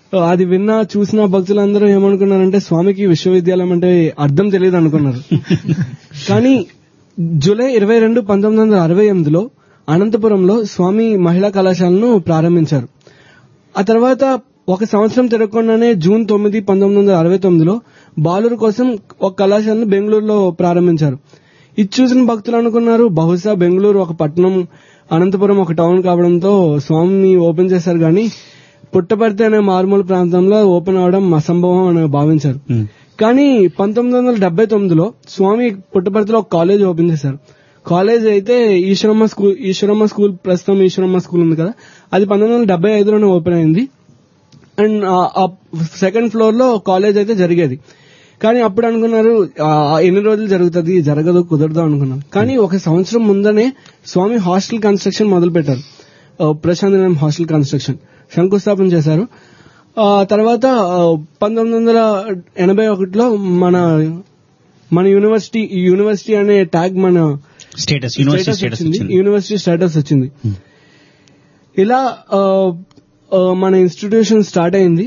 అది విన్నా చూసిన భక్తులందరూ ఏమనుకున్నారంటే స్వామికి విశ్వవిద్యాలయం అంటే అర్థం తెలియదు అనుకున్నారు. కానీ జూలై 22, 1968లో అనంతపురంలో స్వామి మహిళా కళాశాలను ప్రారంభించారు. ఆ తర్వాత ఒక సంవత్సరం తిరగకుండానే జూన్ 9, 1969లో బాలుర కోసం ఒక కళాశాలను బెంగళూరులో ప్రారంభించారు. ఇది చూసిన భక్తులు అనుకున్నారు బహుశా బెంగళూరు ఒక పట్టణం, అనంతపురం ఒక టౌన్ కావడంతో స్వామిని ఓపెన్ చేశారు. కానీ పుట్టపర్తి అనే మారుమూల ప్రాంతంలో ఓపెన్ అవడం అసంభవం అని భావించారు. కానీ 1979లో స్వామి పుట్టపర్తిలో ఒక కాలేజ్ ఓపెన్ చేశారు. కాలేజ్ అయితే ఈశ్వరమ్మ స్కూల్ ప్రస్తుతం ఈశ్వరమ్మ స్కూల్ ఉంది కదా, అది 1975లోనే ఓపెన్ అయింది. అండ్ ఆ సెకండ్ ఫ్లోర్ లో కాలేజ్ అయితే జరిగేది. కానీ అప్పుడు అనుకున్నారు ఎన్ని రోజులు జరుగుతుంది, జరగదు, కుదరదు అనుకున్నాం. కానీ ఒక సంవత్సరం ముందనే స్వామి హాస్టల్ కన్స్ట్రక్షన్ మొదలు పెట్టారు. ప్రశాంతనిలయం హాస్టల్ కన్స్ట్రక్షన్ శంకుస్థాపన చేశారు. తర్వాత 1981లో మన యూనివర్సిటీ అనే ట్యాగ్ మన యూనివర్సిటీ స్టేటస్ వచ్చింది. ఇలా మన ఇన్స్టిట్యూషన్ స్టార్ట్ అయింది.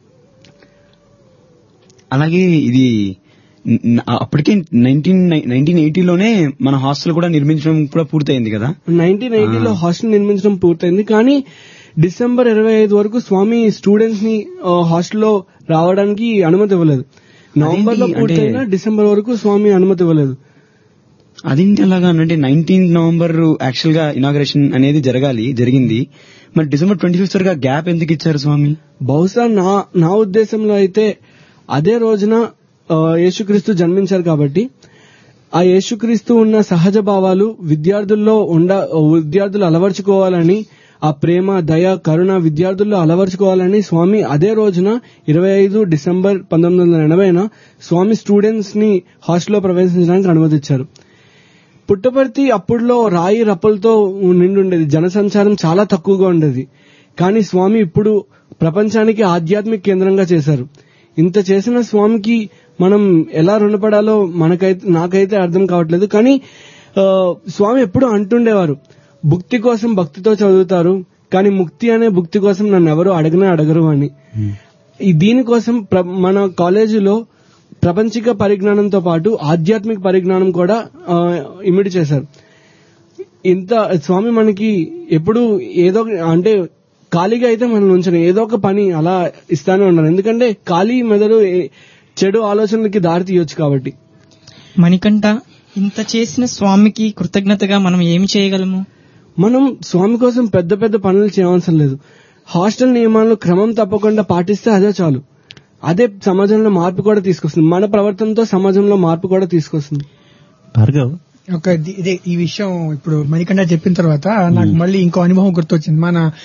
అలాగే ఇది అప్పటికే 1980లోనే మన హాస్టల్ కూడా నిర్మించడం కూడా పూర్తయింది కదా. 1980లో హాస్టల్ నిర్మించడం పూర్తయింది. కానీ డిసెంబర్ 25 వరకు స్వామి స్టూడెంట్స్ ని హాస్టల్లో రావడానికి అనుమతి ఇవ్వలేదు. నవంబర్ లో పూర్తయినా డిసెంబర్ వరకు స్వామి అనుమతి ఇవ్వలేదు. అదేంటి అలాగా అంటే 19 నవంబర్ యాక్చువల్ గా ఇనాగరేషన్ అనేది జరిగింది. మరి డిసెంబర్ 25 వరకు గ్యాప్ ఎందుకు ఇచ్చారు స్వామి? బహుశా నా ఉద్దేశంలో అయితే అదే రోజున యేసుక్రీస్తు జన్మించారు కాబట్టి ఆ యేసుక్రీస్తు ఉన్న సహజ భావాలు విద్యార్థులు అలవర్చుకోవాలని, ఆ ప్రేమ, దయ, కరుణ విద్యార్థుల్లో అలవర్చుకోవాలని స్వామి అదే రోజున 25 డిసెంబర్ 1980న స్వామి స్టూడెంట్స్ ని హాస్టల్లో ప్రవేశించడానికి అనుమతించారు. పుట్టపర్తి అప్పుడులో రాయి రప్పలతో నిండుండేది, జనసంచారం చాలా తక్కువగా ఉండేది. కానీ స్వామి ఇప్పుడు ప్రపంచానికి ఆధ్యాత్మిక కేంద్రంగా చేశారు. ఇంత చేసిన స్వామికి మనం ఎలా రుణపడాలో నాకైతే అర్థం కావట్లేదు. కానీ స్వామి ఎప్పుడు అంటుండేవారు, భుక్తి కోసం భక్తితో చదువుతారు, కానీ ముక్తి అనే భుక్తి కోసం నన్ను ఎవరు అడగరు అని. దీనికోసం మన కాలేజీలో ప్రపంచిక పరిజ్ఞానంతో పాటు ఆధ్యాత్మిక పరిజ్ఞానం కూడా ఇమిడి చేశారు. ఇంత స్వామి మనకి ఎప్పుడు ఏదో అంటే ఖాళీగా అయితే మనం ఉంచను, ఏదో ఒక పని అలా ఇస్తానే ఉన్నారు. ఎందుకంటే ఖాళీ మెదడు చెడు ఆలోచనలకి దారి తీయొచ్చు కాబట్టి. మణికంఠ, ఇంత చేసిన స్వామికి కృతజ్ఞతగా మనం ఏమి చేయగలము? మనం స్వామి కోసం పెద్ద పెద్ద పనులు చేయవలసిన లేదు. హాస్టల్ నియమాలను క్రమం తప్పకుండా పాటిస్తే అదే చాలు. అదే సమాజంలో మార్పు కూడా తీసుకొస్తుంది. మన ప్రవర్తనతో సమాజంలో మార్పు కూడా తీసుకొస్తుంది. భార్గవ్, ఇదే ఈ విషయం ఇప్పుడు మణికంఠ చెప్పిన తర్వాత నాకు మళ్ళీ ఇంకో అనుభవం గుర్తొచ్చింది.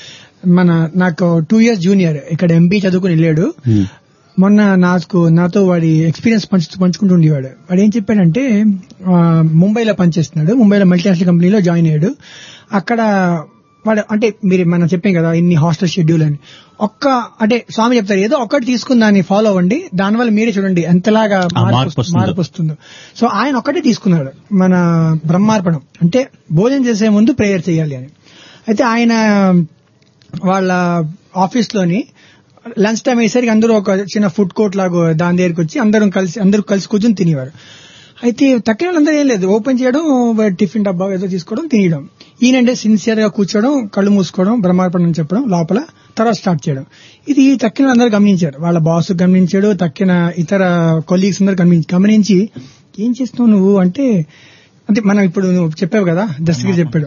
నాకు 2 years జూనియర్ ఇక్కడ ఎంపీ చదువుకుని వెళ్ళాడు. మొన్న నాతో వాడి ఎక్స్పీరియన్స్ పంచుకుంటూ ఉండేవాడు. వాడు ఏం చెప్పాడంటే ముంబైలో పనిచేస్తున్నాడు, ముంబైలో మల్టీనేషనల్ కంపెనీలో జాయిన్ అయ్యాడు. అక్కడ వాడు అంటే మనం చెప్పాం కదా ఇన్ని హాస్టల్ షెడ్యూల్ అని, అంటే స్వామి చెప్తారు ఏదో ఒక్కటి తీసుకుని దాన్ని ఫాలో అవ్వండి, దానివల్ల మీరే చూడండి ఎంతలాగా మార్పు వస్తుందో. సో ఆయన ఒక్కటే తీసుకున్నాడు, మన బ్రహ్మార్పణం అంటే భోజనం చేసే ముందు ప్రేయర్ చేయాలి అని. అయితే ఆయన వాళ్ళ ఆఫీస్ లోని లంచ్ టైం అయ్యేసరికి అందరూ ఒక చిన్న ఫుడ్ కోర్ట్ లాగా దాని దగ్గరికి వచ్చి అందరూ కలిసి కూర్చొని తినేవారు. అయితే తక్కిన వాళ్ళందరూ ఏం లేదు, ఓపెన్ చేయడం, టిఫిన్ డబ్బా ఏదో తీసుకోవడం, తినడం. ఈయనంటే సిన్సియర్ గా కూర్చోవడం, కళ్ళు మూసుకోవడం, బ్రహ్మార్పణం చెప్పడం లోపల, తర్వాత స్టార్ట్ చేయడం. ఇది తక్కిన అందరూ గమనించారు, వాళ్ళ బాస్ గమనించాడు, తక్కిన ఇతర కొలీగ్స్ అందరూ గమనించి ఏం చేస్తున్నావు నువ్వు అంటే మనం ఇప్పుడు నువ్వు చెప్పావు కదా, దస్తగిరి చెప్పాడు,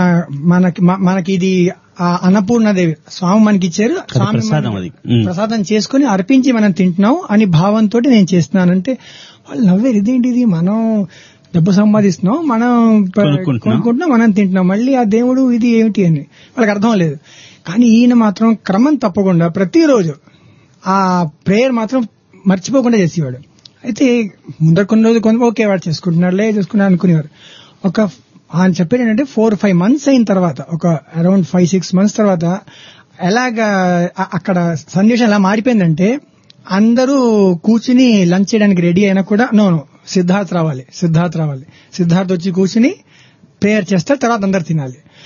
మనకి ఇది అన్నపూర్ణదేవి స్వామి మనకి ఇచ్చారు, ప్రసాదం చేసుకుని అర్పించి మనం తింటున్నాం అని భావంతో నేను చేస్తున్నానంటే వాళ్ళు నవ్వేరు. ఇదేంటిది, మనం డబ్బు సంపాదిస్తున్నాం, మనం కొనుక్కుంటున్నాం, మనం తింటున్నాం, మళ్ళీ ఆ దేవుడు ఇది ఏమిటి అని వాళ్ళకి అర్థం లేదు. కానీ ఈయన మాత్రం క్రమం తప్పకుండా ప్రతిరోజు ఆ ప్రేయర్ మాత్రం మర్చిపోకుండా చేసేవాడు. అయితే ముందర కొన్ని రోజులు ఓకే వాడు చేసుకుంటున్నాడులే అనుకునేవారు. ఆయన చెప్పేది ఏంటంటే 4-5 months అయిన తర్వాత, ఒక అరౌండ్ 5-6 months తర్వాత ఎలాగా అక్కడ సన్నివేశం ఎలా మారిపోయిందంటే అందరూ కూర్చుని లంచ్ చేయడానికి రెడీ అయినా కూడా నో సిద్ధార్థ్ రావాలి, సిద్ధార్థ్ వచ్చి కూర్చుని ప్రేయర్ చేస్తారు, తర్వాత అందరు తినాలి.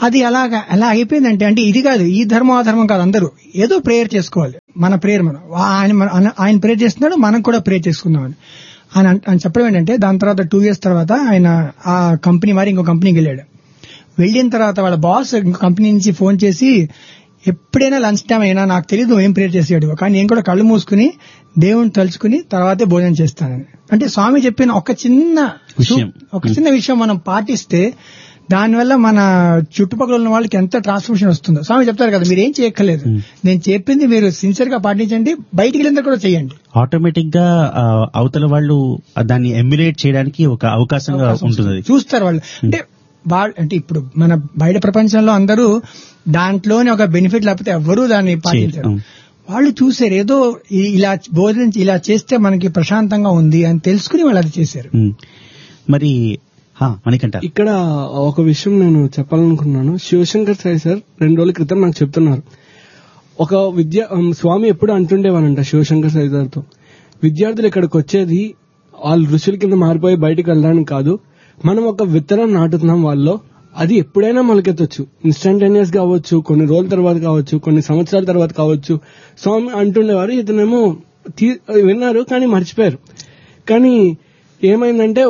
అది ఎలా అయిపోయిందంటే, అంటే ఇది కాదు, ఈ ధర్మం ఆ ధర్మం కాదు, అందరూ ఏదో ప్రేయర్ చేసుకోవాలి, మన ప్రేయర్ మనం ఆయన ప్రేయర్ చేస్తున్నాడు, మనం కూడా ప్రేయర్ చేసుకుందామని ఆయన చెప్పడం ఏంటంటే, దాని తర్వాత 2 years తర్వాత ఆయన ఆ కంపెనీ మరి ఇంకో కంపెనీకి వెళ్ళాడు. వెళ్ళిన తర్వాత వాళ్ళ బాస్ ఇంకో కంపెనీ నుంచి ఫోన్ చేసి, ఎప్పుడైనా లంచ్ టైం అయినా నాకు తెలియదు నువ్వేం ప్రేయర్ చేసాడు, కానీ నేను కూడా కళ్ళు మూసుకుని దేవుని తలుచుకుని తర్వాతే భోజనం చేస్తానని. అంటే స్వామి చెప్పిన ఒక చిన్న విషయం మనం పాటిస్తే దానివల్ల మన చుట్టుపక్కల ఉన్న వాళ్ళకి ఎంత ట్రాన్స్ఫర్మేషన్ వస్తుందో. స్వామి చెప్తారు కదా, మీరు ఏం చేయక్కర్లేదు, నేను చెప్పింది మీరు సిన్సియర్ గా పాటించండి, బయటికి వెళ్ళిందా కూడా చేయండి. ఆటోమేటిక్ గా అవతల వాళ్ళు దాన్ని ఎమ్యులేట్ చేయడానికి ఒక అవకాశంగా ఉంటుంది, చూస్తారు వాళ్ళు. అంటే ఇప్పుడు మన బయట ప్రపంచంలో అందరూ దాంట్లోనే ఒక బెనిఫిట్ లేకపోతే ఎవరూ దాన్ని పాటించారు. వాళ్ళు చూసారు ఏదో ఇలా బోధించి ఇలా చేస్తే మనకి ప్రశాంతంగా ఉంది అని తెలుసుకుని వాళ్ళు అది చేశారు. మరి మనకంట ఇక్కడ ఒక విషయం నేను చెప్పాలనుకున్నాను. శివశంకర్ సాయి సార్ 2 రోజుల క్రితం నాకు చెప్తున్నారు, ఒక స్వామి ఎప్పుడు అంటుండేవానంట శివశంకర్ సాయి సార్తో, విద్యార్థులు ఇక్కడికి వచ్చేది వాళ్ళు ఋషుల కింద మారిపోయి బయటకు వెళ్ళడానికి కాదు, మనం ఒక విత్తనం నాటుతున్నాం వాళ్ళలో, అది ఎప్పుడైనా మొలకెత్తొచ్చు, ఇన్స్టంటేనియస్ గా అవ్వచ్చు, కొన్ని రోజుల తర్వాత కావచ్చు, కొన్ని సంవత్సరాల తర్వాత కావచ్చు. స్వామి అంటుండేవారు, ఇతనేమో విన్నారు కానీ మర్చిపోయారు. కానీ ఏమైందంటే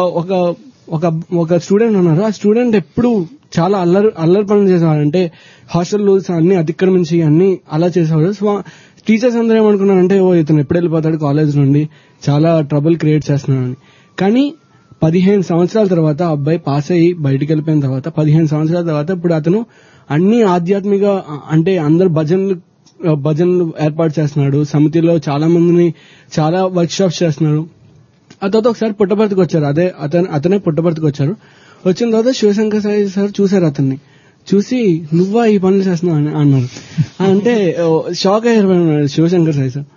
ఒక స్టూడెంట్ ఉన్నారు, ఆ స్టూడెంట్ ఎప్పుడు చాలా అల్లరి పనులు చేసేవారు, అంటే హాస్టల్ రూల్స్ అన్ని అతిక్రమించి అన్ని అలా చేసేవారు. టీచర్స్ అందరూ ఏమనుకున్నారంటే, ఇతను ఎప్పుడు వెళ్ళిపోతాడు కాలేజ్ నుండి, చాలా ట్రబుల్ క్రియేట్ చేస్తున్నాడని. కానీ 15 సంవత్సరాల తర్వాత అబ్బాయి పాస్ అయ్యి బయటికి వెళ్ళిపోయిన తర్వాత 15 సంవత్సరాల తర్వాత ఇప్పుడు అతను అన్ని ఆధ్యాత్మిక, అంటే అందరు భజనలు ఏర్పాటు చేస్తున్నాడు, సమితిలో చాలా మందిని చాలా వర్క్ షాప్స్ చేస్తున్నాడు. ఆ తర్వాత ఒకసారి పుట్టపర్తికి వచ్చారు, అతనే పుట్టపర్తికి వచ్చారు. వచ్చిన తర్వాత శివశంకర్ సాయి సార్ చూశారు, అతన్ని చూసి నువ్వా ఈ పనులు చేస్తున్నావు అని అన్నారు. అంటే షాక్ అయ్యారు శివశంకర్ సాయి సార్.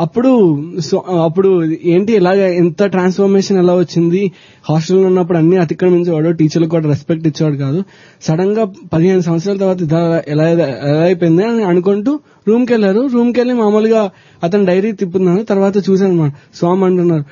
అప్పుడు ఏంటి ఇలాగ ఎంత ట్రాన్స్ఫర్మేషన్ ఎలా వచ్చింది, హాస్టల్లో ఉన్నప్పుడు అన్ని అతిక్రమించేవాడు, టీచర్లకు కూడా రెస్పెక్ట్ ఇచ్చేవాడు కాదు, సడన్ గా 15 సంవత్సరాల తర్వాత ఎలా అయిపోయింది అని అనుకుంటూ రూమ్కి వెళ్ళారు. రూమ్కి వెళ్ళి మామూలుగా అతను డైరీ తిప్పుతున్నాను. తర్వాత చూశాను స్వామి అంటున్నారు,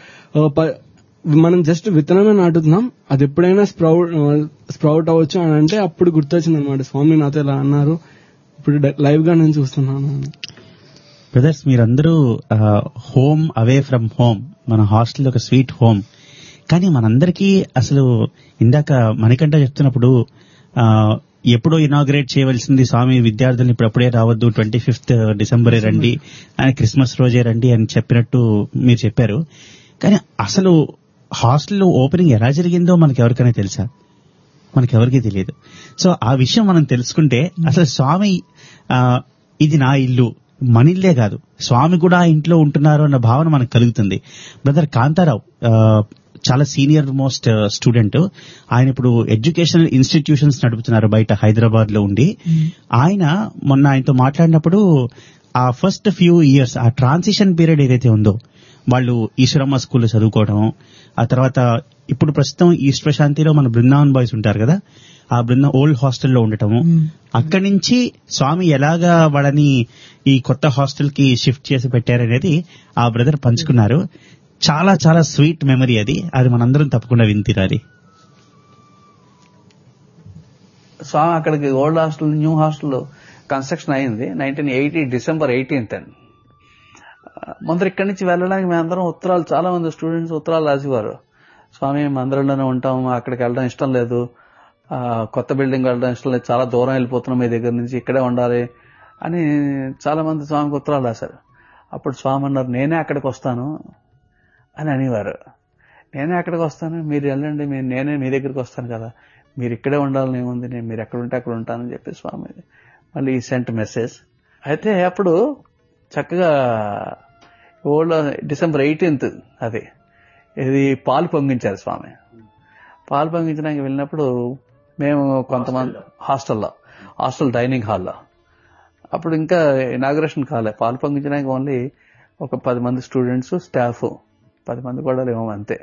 మనం జస్ట్ విత్తనమే నాటుతున్నాం, అది ఎప్పుడైనా స్ప్రౌట్ అవ్వచ్చు అని అంటే అప్పుడు గుర్తొచ్చింది అనమాట, స్వామి నాతో ఇలా అన్నారు, ఇప్పుడు లైవ్ గా నేను చూస్తున్నాను. బ్రదర్స్, మీరందరూ హోమ్ అవే ఫ్రమ్ హోమ్, మన హాస్టల్ ఒక స్వీట్ హోమ్. కానీ మనందరికీ అసలు ఇందాక మణికంఠ చెప్తున్నప్పుడు ఎప్పుడో ఇనాగ్రేట్ చేయవలసింది స్వామి విద్యార్థులను ఇప్పుడప్పుడే రావద్దు, 25th డిసెంబరే రండి అని, క్రిస్మస్ రోజే రండి అని చెప్పినట్టు మీరు చెప్పారు. కానీ అసలు హాస్టల్ ఓపెనింగ్ ఎలా జరిగిందో మనకి ఎవరికైనా తెలుసా? మనకెవరికీ తెలియదు. సో ఆ విషయం మనం తెలుసుకుంటే అసలు స్వామి ఇది నా ఇల్లు, మన ఇల్లే కాదు, స్వామి కూడా ఆ ఇంట్లో ఉంటున్నారు అన్న భావన మనకు కలుగుతుంది. బ్రదర్ కాంతారావు చాలా సీనియర్ మోస్ట్ స్టూడెంట్, ఆయన ఇప్పుడు ఎడ్యుకేషనల్ ఇన్స్టిట్యూషన్స్ నడుపుతున్నారు బయట హైదరాబాద్ లో ఉండి. ఆయన మొన్న ఆయనతో మాట్లాడినప్పుడు ఆ ఫస్ట్ ఫ్యూ ఇయర్స్, ఆ ట్రాన్సిషన్ పీరియడ్ ఏదైతే ఉందో, వాళ్ళు ఈశ్వరమ్మ స్కూల్లో చదువుకోవడం, ఆ తర్వాత ఇప్పుడు ప్రస్తుతం ఈస్ట్ ప్రశాంతిలో మన బృందావన్ బాయ్స్ ఉంటారు కదా, ఆ ఓల్డ్ హాస్టల్లో ఉండటము, అక్కడి నుంచి స్వామి ఎలాగా వాళ్ళని ఈ కొత్త హాస్టల్ కి షిఫ్ట్ చేసి పెట్టారనేది ఆ బ్రదర్ పంచుకున్నారు. చాలా చాలా స్వీట్ మెమరీ అది మనందరం తప్పకుండా వింతిరాలి. స్వామి అక్కడికి old hostel new hostel construction అయింది 1980 December 18th. ముందర ఇక్కడి నుంచి వెళ్ళడానికి మేమందరం ఉత్తరాలు, చాలా మంది స్టూడెంట్స్ ఉత్తరాలు రాసేవారు, స్వామి మందిరంలోనే ఉంటాం, అక్కడికి వెళ్ళడం ఇష్టం లేదు, కొత్త బిల్డింగ్ వెళ్ళడం ఇష్టం లేదు, చాలా దూరం వెళ్ళిపోతున్నాం మీ దగ్గర నుంచి, ఇక్కడే ఉండాలి అని చాలా మంది స్వామికి ఉత్తరాలు రాశారు. అప్పుడు స్వామి అన్నారు, నేనే అక్కడికి వస్తాను అని అనేవారు. నేనే అక్కడికి వస్తాను, మీరు వెళ్ళండి, నేనే మీ దగ్గరికి వస్తాను కదా, మీరు ఇక్కడే ఉండాలని ఏముంది, నేను మీరు ఎక్కడ ఉంటే అక్కడ ఉంటానని చెప్పి స్వామి మళ్ళీ సెంట్ మెసేజ్. అయితే అప్పుడు చక్కగా ఓల్డ్ December 18th అది ఇది పాలు పొంగించారు స్వామి. పాలు పొంగించడానికి వెళ్ళినప్పుడు మేము కొంతమంది హాస్టల్ డైనింగ్ హాల్లో, అప్పుడు ఇంకా ఇనాగ్రేషన్ కాలే, పాలు పొంగించడానికి ఓన్లీ ఒక 10 మంది స్టూడెంట్స్, స్టాఫ్ 10 మంది కూడా లేవు అంతే.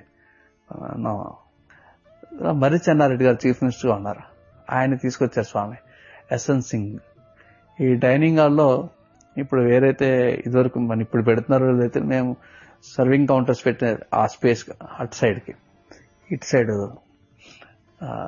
మర్రి చెన్నారెడ్డి గారు చీఫ్ మినిస్టర్గా ఉన్నారు, ఆయన తీసుకొచ్చారు స్వామి, ఎస్ఎన్ సింగ్. ఈ డైనింగ్ హాల్లో ఇప్పుడు వేరైతే ఇదివరకు మన ఇప్పుడు పెడుతున్నారు, అయితే మేము సర్వింగ్ కౌంటర్స్ పెట్టిన ఆ స్పేస్ అటు సైడ్కి, ఇటు సైడ్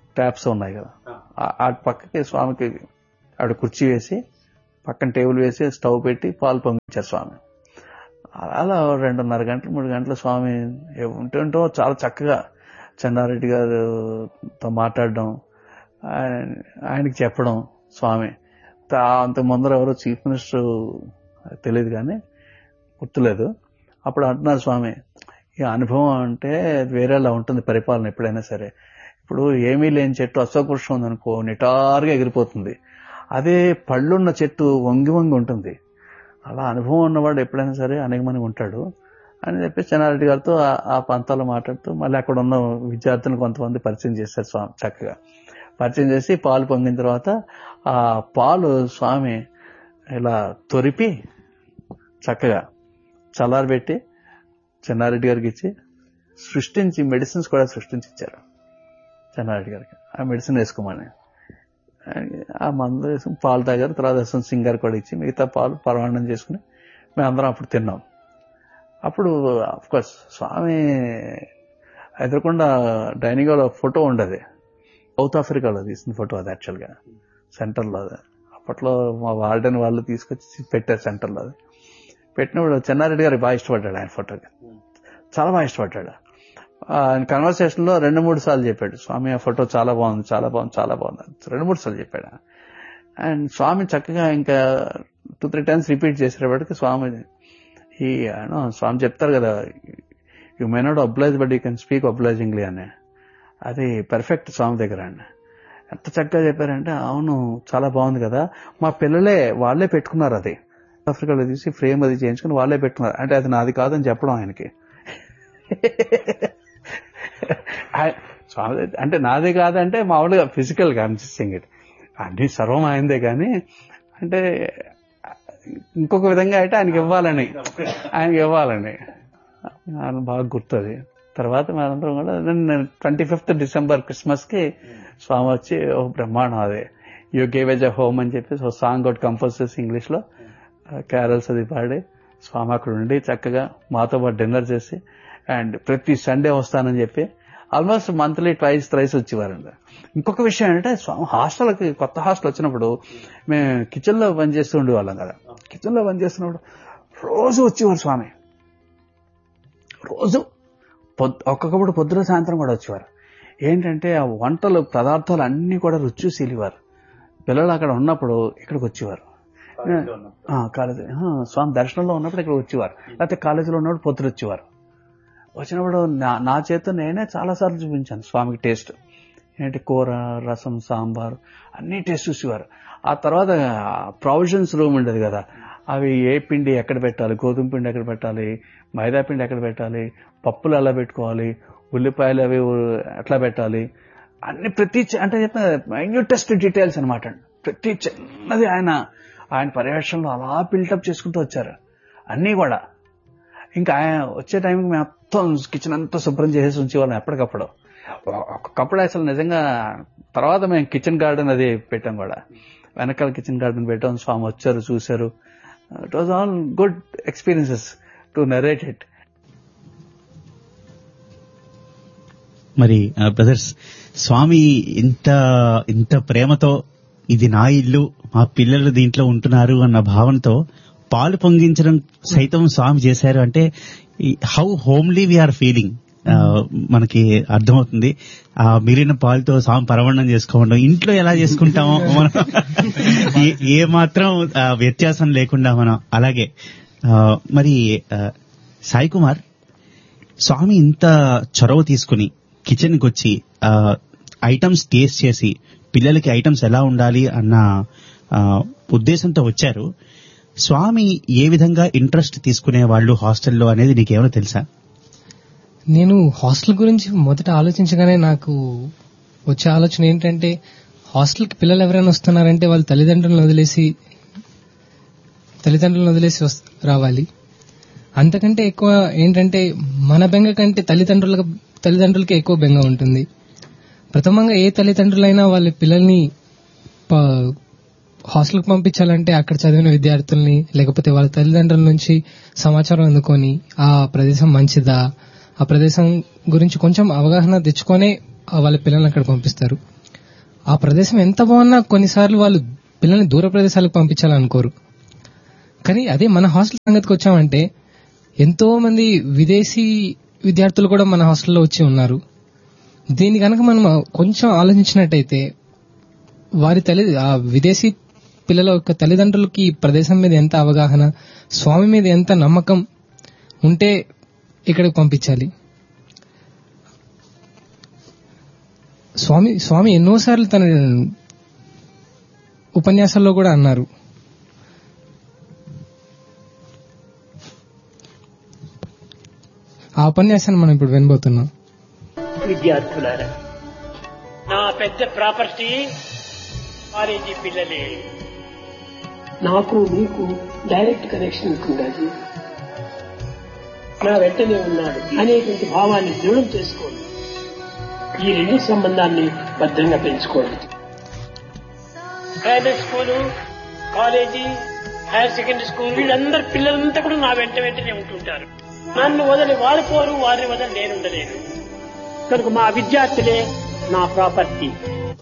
ట్యాప్స్ ఉన్నాయి కదా, ఆ పక్కకి స్వామికి ఆవిడ కుర్చీ వేసి పక్కన టేబుల్ వేసి స్టవ్ పెట్టి పాలు పొంగించారు స్వామి. అలా 2:30 గంటలు 3 గంటలు స్వామి ఉంటుంటో చాలా చక్కగా చెన్నారెడ్డి గారితో మాట్లాడడం, ఆయనకి చెప్పడం. స్వామి అంత ముందర ఎవరో చీఫ్ మినిస్టర్ తెలియదు కానీ గుర్తులేదు. అప్పుడు అంటున్నారు స్వామి, ఈ అనుభవం అంటే వేరేలా ఉంటుంది పరిపాలన ఎప్పుడైనా సరే. ఇప్పుడు ఏమీ లేని చెట్టు అశోక వృక్షం ఉందనుకో నిటారుగా ఎగిరిపోతుంది, అదే పళ్ళున్న చెట్టు వంగి వంగి ఉంటుంది. అలా అనుభవం ఉన్నవాడు ఎప్పుడైనా సరే అనేకమంది ఉంటాడు అని చెప్పి చెన్నారెడ్డి గారితో ఆ పంతాలో మాట్లాడుతూ మళ్ళీ అక్కడ ఉన్న విద్యార్థులను కొంతమంది పరిచయం చేశారు స్వామి. చక్కగా పరిచయం చేసి పాలు పొంగిన తర్వాత ఆ పాలు స్వామి ఇలా తొరిపి చక్కగా చల్లారబెట్టి చెన్నారెడ్డి గారికి ఇచ్చి సృష్టించి మెడిసిన్స్ కూడా సృష్టించి ఇచ్చారు చెన్నారెడ్డి గారికి. ఆ మెడిసిన్ వేసుకోమని ఆ మందు వేసుకుని పాలు తాగారు. తర్వాత యశ్వంత్ సింగ్ గారు కూడా ఇచ్చి మిగతా పాలు పరమాన్నం చేసుకుని మేమందరం అప్పుడు తిన్నాం. అప్పుడు అఫ్కోర్స్ స్వామి ఎదురకుండా డైనింగ్ హాల్ ఫోటో ఉండదు, సౌత్ ఆఫ్రికాలో తీసిన ఫోటో అది. యాక్చువల్గా సెంటర్లో అది అప్పట్లో మా వార్డెన్ వాళ్ళు తీసుకొచ్చి పెట్టారు సెంటర్లో. అది పెట్టినప్పుడు చెన్నారెడ్డి గారికి బాగా ఇష్టపడ్డాడు ఆయన ఫోటోకి, చాలా బాగా ఇష్టపడ్డాడు. ఆయన కన్వర్సేషన్ లో 2-3 సార్లు చెప్పాడు, స్వామి ఆ ఫోటో చాలా బాగుంది చాలా బాగుంది చాలా బాగుంది 2-3 సార్లు చెప్పాడు. అండ్ స్వామి చక్కగా ఇంకా 2-3 టైమ్స్ రిపీట్ చేసేటప్పటికి స్వామి చెప్తారు కదా, you may not oblige but you can speak అబ్లైజింగ్లీ అని. అది పర్ఫెక్ట్ స్వామి దగ్గర అండి. ఎంత చక్కగా చెప్పారంటే, అవును చాలా బాగుంది కదా, మా పిల్లలే వాళ్ళే పెట్టుకున్నారు, అది ఆఫ్రికాలో తీసి ఫ్రేమ్ అది చేయించుకుని వాళ్ళే పెట్టుకున్నారు. అంటే అది నాది కాదని చెప్పడం ఆయనకి. స్వామి అంటే నాదే కాదంటే మామూలుగా ఫిజికల్ గా అనిపిస్తుంది ఇట్ అన్ని సర్వం అయిందే కానీ అంటే ఇంకొక విధంగా అయితే ఆయనకి ఇవ్వాలని బాగా గుర్తుంది. తర్వాత మనందరం కూడా 25th డిసెంబర్ క్రిస్మస్ కి స్వామి వచ్చి ఓ బ్రహ్మాండం అదే యూ గేవ్ ఎజ్ ఎ హోమ్ అని చెప్పేసి ఒక సాంగ్ ఒకటి కంపోజ్ చేసి ఇంగ్లీష్ లో క్యారల్స్ అది పాడి స్వామి అక్కడ ఉండి చక్కగా మాతో పాటు డిన్నర్ చేసి అండ్ ప్రతి సండే వస్తానని చెప్పి ఆల్మోస్ట్ మంత్లీ థ్రైస్ వచ్చేవారండి. ఇంకొక విషయం ఏంటంటే స్వామి హాస్టల్కి కొత్త హాస్టల్ వచ్చినప్పుడు మేము కిచెన్ లో పనిచేస్తూ ఉండేవాళ్ళం కదా. కిచెన్ లో పనిచేస్తున్నప్పుడు రోజు వచ్చేవారు స్వామి, రోజు ఒక్కొక్కప్పుడు పొద్దున సాయంత్రం కూడా వచ్చేవారు. ఏంటంటే ఆ వంటలు పదార్థాలు అన్ని కూడా రుచి చూసి వెళ్ళేవారు. పిల్లలు అక్కడ ఉన్నప్పుడు ఇక్కడికి వచ్చేవారు, కాలేజీ స్వామి దర్శనంలో ఉన్నప్పుడు ఇక్కడ వచ్చేవారు, లేకపోతే కాలేజీలో ఉన్నప్పుడు పొద్దున వచ్చేవారు. వచ్చినప్పుడు నా చేత నేనే చాలాసార్లు చూపించాను స్వామికి టేస్ట్ ఏంటి, కూర రసం సాంబార్ అన్ని టేస్ట్ చూసేవారు. ఆ తర్వాత ప్రొవిజన్స్ రూమ్ ఉండేది కదా, అవి ఏ పిండి ఎక్కడ పెట్టాలి, గోధుమ పిండి ఎక్కడ పెట్టాలి, మైదా పిండి ఎక్కడ పెట్టాలి, పప్పులు ఎలా పెట్టుకోవాలి, ఉల్లిపాయలు అవి ఎట్లా పెట్టాలి, అన్ని ప్రతి అంటే చెప్పిన మైన్యూటెస్ట్ డీటెయిల్స్ అనమాట. ప్రతి చిన్నది ఆయన పర్యవేక్షణలో అలా బిల్టప్ చేసుకుంటూ వచ్చారు అన్నీ కూడా. ఇంకా ఆయన వచ్చే టైంకి మొత్తం కిచెన్ అంతా శుభ్రం చేసేసి ఉంచేవాళ్ళం ఎప్పటికప్పుడు. ఒకప్పుడు అసలు నిజంగా తర్వాత మేము కిచెన్ గార్డెన్ అది పెట్టాం కూడా, వెనకాల కిచెన్ గార్డెన్ పెట్టాం. స్వామి వచ్చారు చూశారు. It was all good experiences to narrate it. మరి బ్రదర్స్, స్వామి ఇంత ప్రేమతో ఇది నా ఇల్లు, మా పిల్లలు దీంట్లో ఉంటున్నారు అన్న భావనతో పాలు పొంగించడం సైతం స్వామి చేశారు అంటే హౌ హోమ్లీ వీఆర్ ఫీలింగ్ మనకి అర్థమవుతుంది. ఆ మిగిలిన పాలతో స్వామి పరమాన్నం చేసుకోవడం ఇంట్లో ఎలా చేసుకుంటామో మనం ఏ మాత్రం వ్యత్యాసం లేకుండా మనం అలాగే. మరి సాయి కుమార్, స్వామి ఇంత చొరవ తీసుకుని కిచెన్కి వచ్చి ఐటమ్స్ టేస్ట్ చేసి పిల్లలకి ఐటమ్స్ ఎలా ఉండాలి అన్న ఉద్దేశంతో వచ్చారు. స్వామి ఏ విధంగా ఇంట్రెస్ట్ తీసుకునే వాళ్ళు హాస్టల్లో అనేది నీకేమైనా తెలుసా? నేను హాస్టల్ గురించి మొదట ఆలోచించగానే నాకు వచ్చే ఆలోచన ఏంటంటే, హాస్టల్కి పిల్లలు ఎవరైనా వస్తున్నారంటే వాళ్ళు తల్లిదండ్రులను వదిలేసి రావాలి. అంతకంటే ఎక్కువ ఏంటంటే మన బెంగ కంటే తల్లిదండ్రులకి ఎక్కువ బెంగ ఉంటుంది. ప్రథమంగా ఏ తల్లిదండ్రులైనా వాళ్ళ పిల్లల్ని హాస్టల్కి పంపించాలంటే అక్కడ చదివిన విద్యార్థుల్ని లేకపోతే వాళ్ళ తల్లిదండ్రుల నుంచి సమాచారం అందుకొని ఆ ప్రదేశం మంచిదా, ఆ ప్రదేశం గురించి కొంచెం అవగాహన తెచ్చుకొనే వాళ్ళ పిల్లల్ని అక్కడ పంపిస్తారు. ఆ ప్రదేశం ఎంత బాగున్నా కొన్నిసార్లు వాళ్ళు పిల్లల్ని దూర ప్రదేశాలకు పంపించాలనుకోరు. కానీ అదే మన హాస్టల్ సంగతికి వచ్చామంటే ఎంతో మంది విదేశీ విద్యార్థులు కూడా మన హాస్టల్లో వచ్చి ఉన్నారు. దీన్ని కనుక మనం కొంచెం ఆలోచించినట్టయితే ఆ విదేశీ పిల్లల యొక్క తల్లిదండ్రులకి ఈ ప్రదేశం మీద ఎంత అవగాహన, స్వామి మీద ఎంత నమ్మకం ఉంటే ఇక్కడికి పంపించాలి. స్వామి ఎన్నోసార్లు తన ఉపన్యాసాల్లో కూడా అన్నారు, ఆ ఉపన్యాసాన్ని మనం ఇప్పుడు వినబోతున్నాం. విద్యార్థులారా, నా పెద్ద ప్రాపర్టీ కాలేజీ పిల్లలే. నాకు మీకు డైరెక్ట్ కనెక్షన్ ఉండాలి. నా వెంటనే ఉన్నాడు అనేటువంటి భావాన్ని దృఢం చేసుకోండి. ఈ రెండు సంబంధాన్ని భద్రంగా పెంచుకోండి. Primary school, college, higher secondary school వీళ్ళందరూ పిల్లలంతా కూడా నా వెంటనే ఉంటుంటారు. నన్ను వదిలి వారు పోరు, వారిని వదిలి నేనుండలేను. కనుక మా విద్యార్థులే నా ప్రాపర్టీ.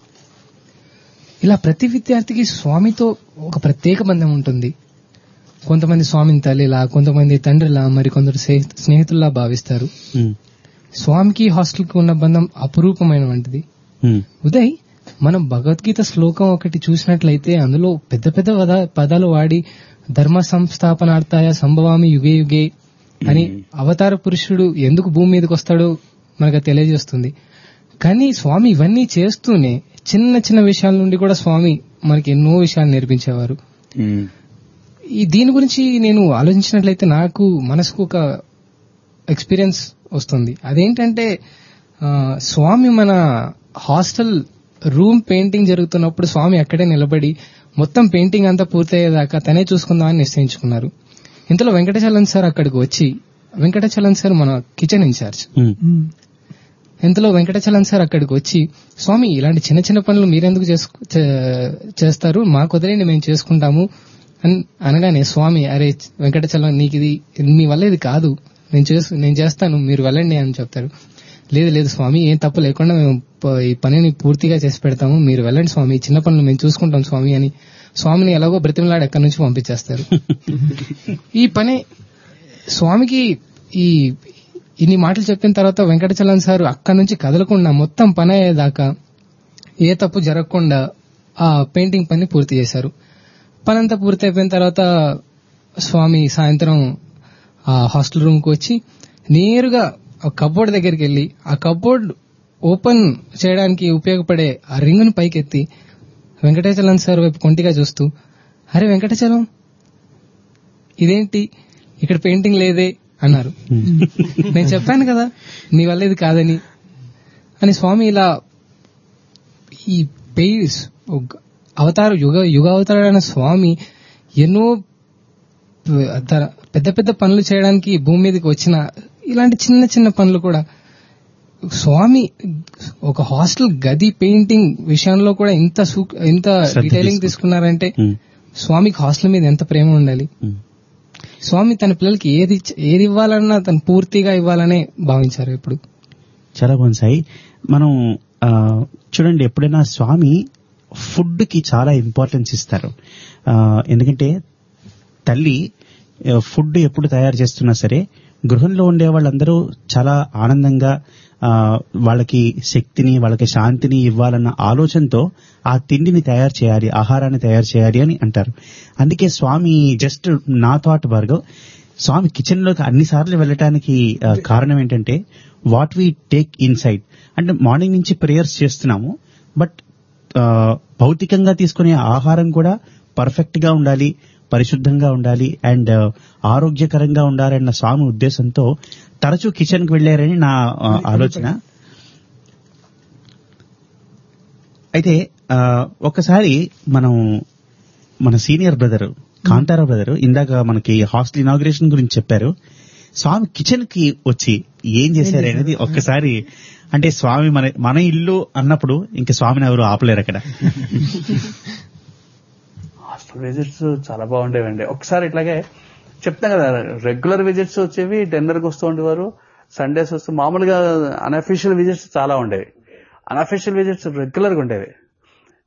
ఇలా ప్రతి విద్యార్థికి స్వామితో ఒక ప్రత్యేక బంధం ఉంటుంది. కొంతమంది స్వామిని తల్లిలా, కొంతమంది తండ్రిలా, మరి కొందరు స్నేహితుల్లా భావిస్తారు. స్వామికి హాస్టల్కి ఉన్న బంధం అపురూపమైన వంటిది. ఉదయ్, మనం భగవద్గీత శ్లోకం ఒకటి చూసినట్లయితే అందులో పెద్ద పెద్ద పదాలు వాడి ధర్మ సంస్థాపనార్థాయ సంభవామి యుగే యుగే అని అవతార పురుషుడు ఎందుకు భూమి మీదకి వస్తాడో మనకు తెలియజేస్తుంది. కానీ స్వామి ఇవన్నీ చేస్తూనే చిన్న చిన్న విషయాల నుండి కూడా స్వామి మనకి ఎన్నో విషయాలు నేర్పించేవారు. దీని గురించి నేను ఆలోచించినట్లయితే నాకు మనసుకు ఒక ఎక్స్పీరియన్స్ వస్తుంది. అదేంటంటే స్వామి మన హాస్టల్ రూమ్ పెయింటింగ్ జరుగుతున్నప్పుడు స్వామి అక్కడే నిలబడి మొత్తం పెయింటింగ్ అంతా పూర్తయ్యేదాకా తనే చూసుకుందామని నిశ్చయించుకున్నారు. ఇంతలో వెంకటచలం సార్ అక్కడికి వచ్చి, వెంకటచలం సార్ మన కిచెన్ ఇన్ఛార్జ్, ఇంతలో వెంకటచలం సార్ అక్కడికి వచ్చి, స్వామి ఇలాంటి చిన్న చిన్న పనులు మీరెందుకు చేస్తారు, మాకు వదిలేండి మేము చేసుకుంటాము అని అనగానే స్వామి, అరే వెంకటచలం, నీకు ఇది మీ వల్ల ఇది కాదు, నేను చేస్తాను, మీరు వెళ్ళండి అని చెప్తారు. లేదు లేదు స్వామి, ఏం తప్పు లేకుండా మేము ఈ పనిని పూర్తిగా చేసి పెడతాము, మీరు వెళ్ళండి స్వామి, చిన్న పనులు మేము చూసుకుంటాం స్వామి అని స్వామిని ఎలాగో బ్రతిమలాడి ఎక్కడి నుంచి పంపించేస్తారు. ఈ పని స్వామికి ఇన్ని మాటలు చెప్పిన తర్వాత వెంకటచలం సార్ అక్కడి నుంచి కదలకుండా మొత్తం పని అయ్యేదాకా ఏ తప్పు జరగకుండా ఆ పెయింటింగ్ పని పూర్తి చేశారు. పనంతా పూర్తి అయిపోయిన తర్వాత స్వామి సాయంత్రం ఆ హాస్టల్ రూమ్ కు వచ్చి నేరుగా ఆ కబోర్డ్ దగ్గరికి వెళ్లి ఆ కబోర్డ్ ఓపెన్ చేయడానికి ఉపయోగపడే ఆ రింగును పైకెత్తి వెంకటచలం సార్ వైపు కొంటిగా చూస్తూ, అరే వెంకటచలం, ఇదేంటి ఇక్కడ పెయింటింగ్ లేదే అన్నారు. నేను చెప్పాను కదా నీ వల్ల ఇది కాదని అని స్వామి ఇలా ఈ అవతార యుగావతారైన స్వామి ఎన్నో పెద్ద పెద్ద పనులు చేయడానికి భూమి మీదకి వచ్చిన ఇలాంటి చిన్న చిన్న పనులు కూడా స్వామి ఒక హాస్టల్ గది పెయింటింగ్ విషయంలో కూడా ఇంత డీటెయిలింగ్ తీసుకున్నారంటే స్వామికి హాస్టల్ మీద ఎంత ప్రేమ ఉండాలి. స్వామి తన పిల్లలకి ఏది ఇవ్వాలన్నా తను పూర్తిగా ఇవ్వాలనే భావించారు. ఇప్పుడు చాలా బాగుంది సాయి. మనం చూడండి, ఎప్పుడైనా స్వామి ఫుడ్ కి చాలా ఇంపార్టెన్స్ ఇస్తారు. ఎందుకంటే తల్లి ఫుడ్ ఎప్పుడు తయారు చేస్తున్నా సరే గృహంలో ఉండే వాళ్ళందరూ చాలా ఆనందంగా వాళ్ళకి శక్తిని, వాళ్ళకి శాంతిని ఇవ్వాలన్న ఆలోచనతో ఆ తిండిని తయారు చేయాలి, ఆహారాన్ని తయారు చేయాలి అని అంటారు. అందుకే స్వామి జస్ట్ నా థాట్ భార్గవ్, స్వామి కిచెన్ లోకి అన్నిసార్లు వెళ్ళటానికి కారణం ఏంటంటే వాట్ వీ టేక్ ఇన్సైడ్. అంటే మార్నింగ్ నుంచి ప్రేయర్స్ చేస్తున్నాము, బట్ భౌతికంగా తీసుకునే ఆహారం కూడా పర్ఫెక్ట్ గా ఉండాలి, పరిశుద్ధంగా ఉండాలి అండ్ ఆరోగ్యకరంగా ఉండాలన్న స్వామి ఉద్దేశంతో తరచూ కిచెన్ కి వెళ్లారని నా ఆలోచన. అయితే ఒకసారి మన సీనియర్ బ్రదర్ కాంతారా బ్రదర్ ఇందాక మనకి హాస్టల్ ఇనాగ్రేషన్ గురించి చెప్పారు. స్వామి కిచెన్ కి వచ్చి ఏం చేశారు అనేది ఒక్కసారి, అంటే స్వామి మన ఇల్లు అన్నప్పుడు ఇంకా స్వామిని ఎవరు ఆపలేరు అక్కడ. హాస్టల్ విజిట్స్ చాలా బాగుండేవండి. ఒకసారి ఇట్లాగే చెప్తాం కదా, రెగ్యులర్ విజిట్స్ వచ్చేవి, డిన్నర్కి వస్తూ ఉండేవారు, సండేస్ వస్తూ, మామూలుగా అన్అఫీషియల్ విజిట్స్ చాలా ఉండేవి. అన్అఫీషియల్ విజిట్స్ రెగ్యులర్గా ఉండేవి.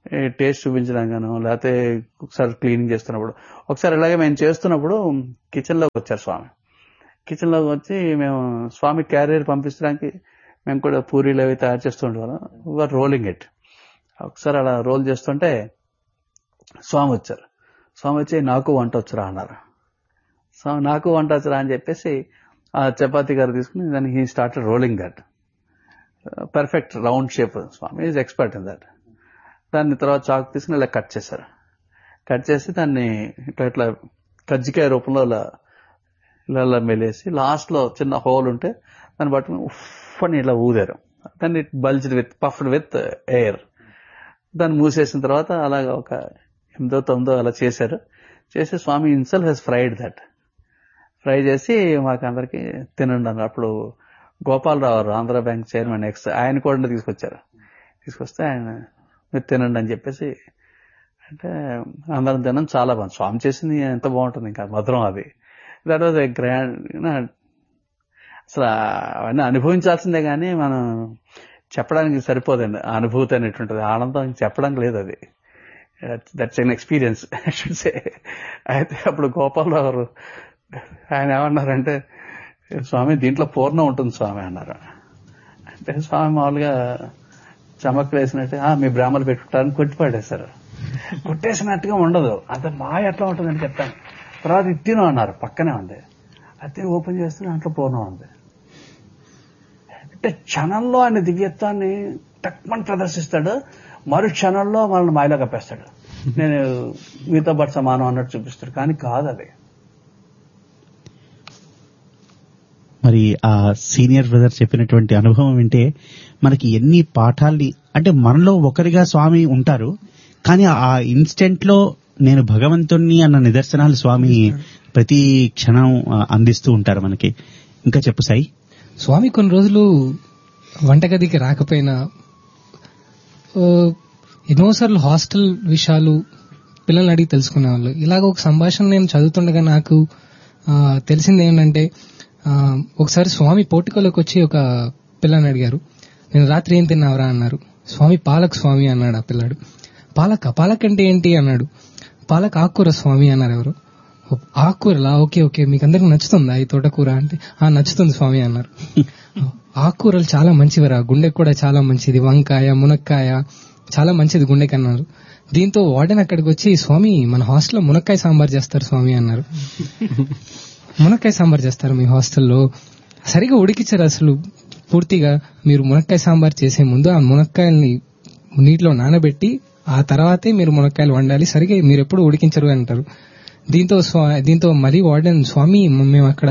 టేస్ట్ చూపించడానికనో లేకపోతే ఒకసారి క్లీనింగ్ చేస్తున్నప్పుడు, ఒకసారి ఇలాగే మేము చేస్తున్నప్పుడు కిచెన్లోకి వచ్చారు స్వామి. కిచెన్లోకి వచ్చి మేము స్వామి క్యారియర్ పంపించడానికి మేము కూడా పూరీలు అవి తయారు చేస్తూ ఉండేవాళ్ళం. We are rolling it. ఒకసారి అలా రోల్ చేస్తుంటే స్వామి వచ్చారు. స్వామి వచ్చి నాకు వంట వచ్చురా అన్నారు. స్వామి నాకు వంట వచ్చురా అని చెప్పేసి ఆ చపాతీ గారు తీసుకుని దాన్ని he started rolling that perfect round shape. Swamy is expert in that. దాన్ని తర్వాత చాకు తీసుకుని ఇలా కట్ చేశారు. కట్ చేసి దాన్ని ఇట్లా కజ్జికాయ రూపంలో ఇలా మెలేసి లాస్ట్ లో చిన్న హోల్ ఉంటే దాన్ని పట్టుకుని ఉఫ్ అని ఇలా ఊదారు. దాన్ని it bulged with puffed with air. దాన్ని మూసేసిన తర్వాత అలాగా ఒక 8-9 అలా చేశారు. చేసి స్వామి himself Hess fried that. Fry చేసి మాకు అందరికి తినండి అన్నారు. అప్పుడు గోపాలరావు ఆంధ్ర బ్యాంక్ చైర్మన్ ఆయన కూడా తీసుకొచ్చారు. తీసుకొస్తే ఆయన మీరు తినండి అని చెప్పేసి అంటే అందరం తినం. చాలా బాగుంది. స్వామి చేసింది ఎంత బాగుంటుంది, ఇంకా మధురం అది. That was a grand. అసలు అవన్నీ అనుభవించాల్సిందే కానీ మనం చెప్పడానికి సరిపోదండి. ఆ అనుభూతి అనేటువంటిది ఆనందం చెప్పడానికి లేదు. అది that's an experience I should say. అయితే అప్పుడు గోపాలరావు ఆయన ఏమన్నారంటే, స్వామి దీంట్లో పూర్ణం ఉంటుంది స్వామి అన్నారు. అంటే స్వామి మామూలుగా చమక్ వేసినట్టు మీ బ్రాహ్మలు పెట్టుకుంటారని కొట్టిపడేశారు. కొట్టేసినట్టుగా ఉండదు, అంత మాయ ఎట్లా ఉంటుందని చెప్తాను. తర్వాత ఇత్తినో అన్నారు, పక్కనే ఉంది. అది ఓపెన్ చేస్తే దాంట్లో పూర్ణం ఉంది. అంటే క్షణంలో ఆయన దివ్యత్వాన్ని టక్మని ప్రదర్శిస్తాడు, మరు క్షణంలో మనల్ని మాయలో కప్పేస్తాడు. నేను మీతో పాటు సమానం అన్నట్టు చూపిస్తాడు, కానీ కాదు అది. మరి ఆ సీనియర్ బ్రదర్ చెప్పినటువంటి అనుభవం వింటే మనకి ఎన్ని పాఠాల్ని, అంటే మనలో ఒకరిగా స్వామి ఉంటారు, కానీ ఆ ఇన్స్టెంట్ లో నేను భగవంతుణ్ణి అన్న నిదర్శనాలు స్వామి ప్రతి క్షణం అందిస్తూ ఉంటారు మనకి. ఇంకా చెప్పు సాయి. స్వామి కొన్ని రోజులు వంటగదికి రాకపోయినా ఎన్నోసార్లు హాస్టల్ విషయాలు పిల్లల్ని అడిగి తెలుసుకునేవాళ్ళు. ఇలాగ ఒక సంభాషణ నేను చదువుతుండగా నాకు తెలిసింది ఏంటంటే, ఒకసారి స్వామి పోర్టికోలోకి వచ్చి ఒక పిల్లని అడిగారు, నేను రాత్రి ఏం తిన్నావరా అన్నారు. స్వామి పాలక్ స్వామి అన్నాడు. ఆ పిల్లాడు పాలక్ అంటే ఏంటి అన్నాడు. పాలక్ ఆకుకూర స్వామి అన్నారు ఎవరు. ఆకుకూరలా, ఓకే ఓకే, మీకు అందరికి నచ్చుతుందా ఈ తోటకూర అంటే, నచ్చుతుంది స్వామి అన్నారు. ఆకుకూరలు చాలా మంచివిరా, గుండెకి కూడా చాలా మంచిది, వంకాయ మునక్కాయ చాలా మంచిది గుండెకి అన్నారు. దీంతో వార్డెన్ అక్కడికి వచ్చి, స్వామి మన హాస్టల్లో మునక్కాయ సాంబార్ చేస్తారు స్వామి అన్నారు. మునక్కాయ సాంబార్ చేస్తారు మీ హాస్టల్లో? సరిగా ఉడికిచ్చారు అసలు పూర్తిగా. మీరు మునక్కాయ సాంబార్ చేసే ముందు ఆ మునక్కాయల్ని నీటిలో నానబెట్టి ఆ తర్వాతే మీరు మునక్కాయలు వండాలి, సరిగా మీరు ఎప్పుడు ఉడికించరు అంటారు. దీంతో మళ్ళీ వార్డెన్, స్వామి మేము అక్కడ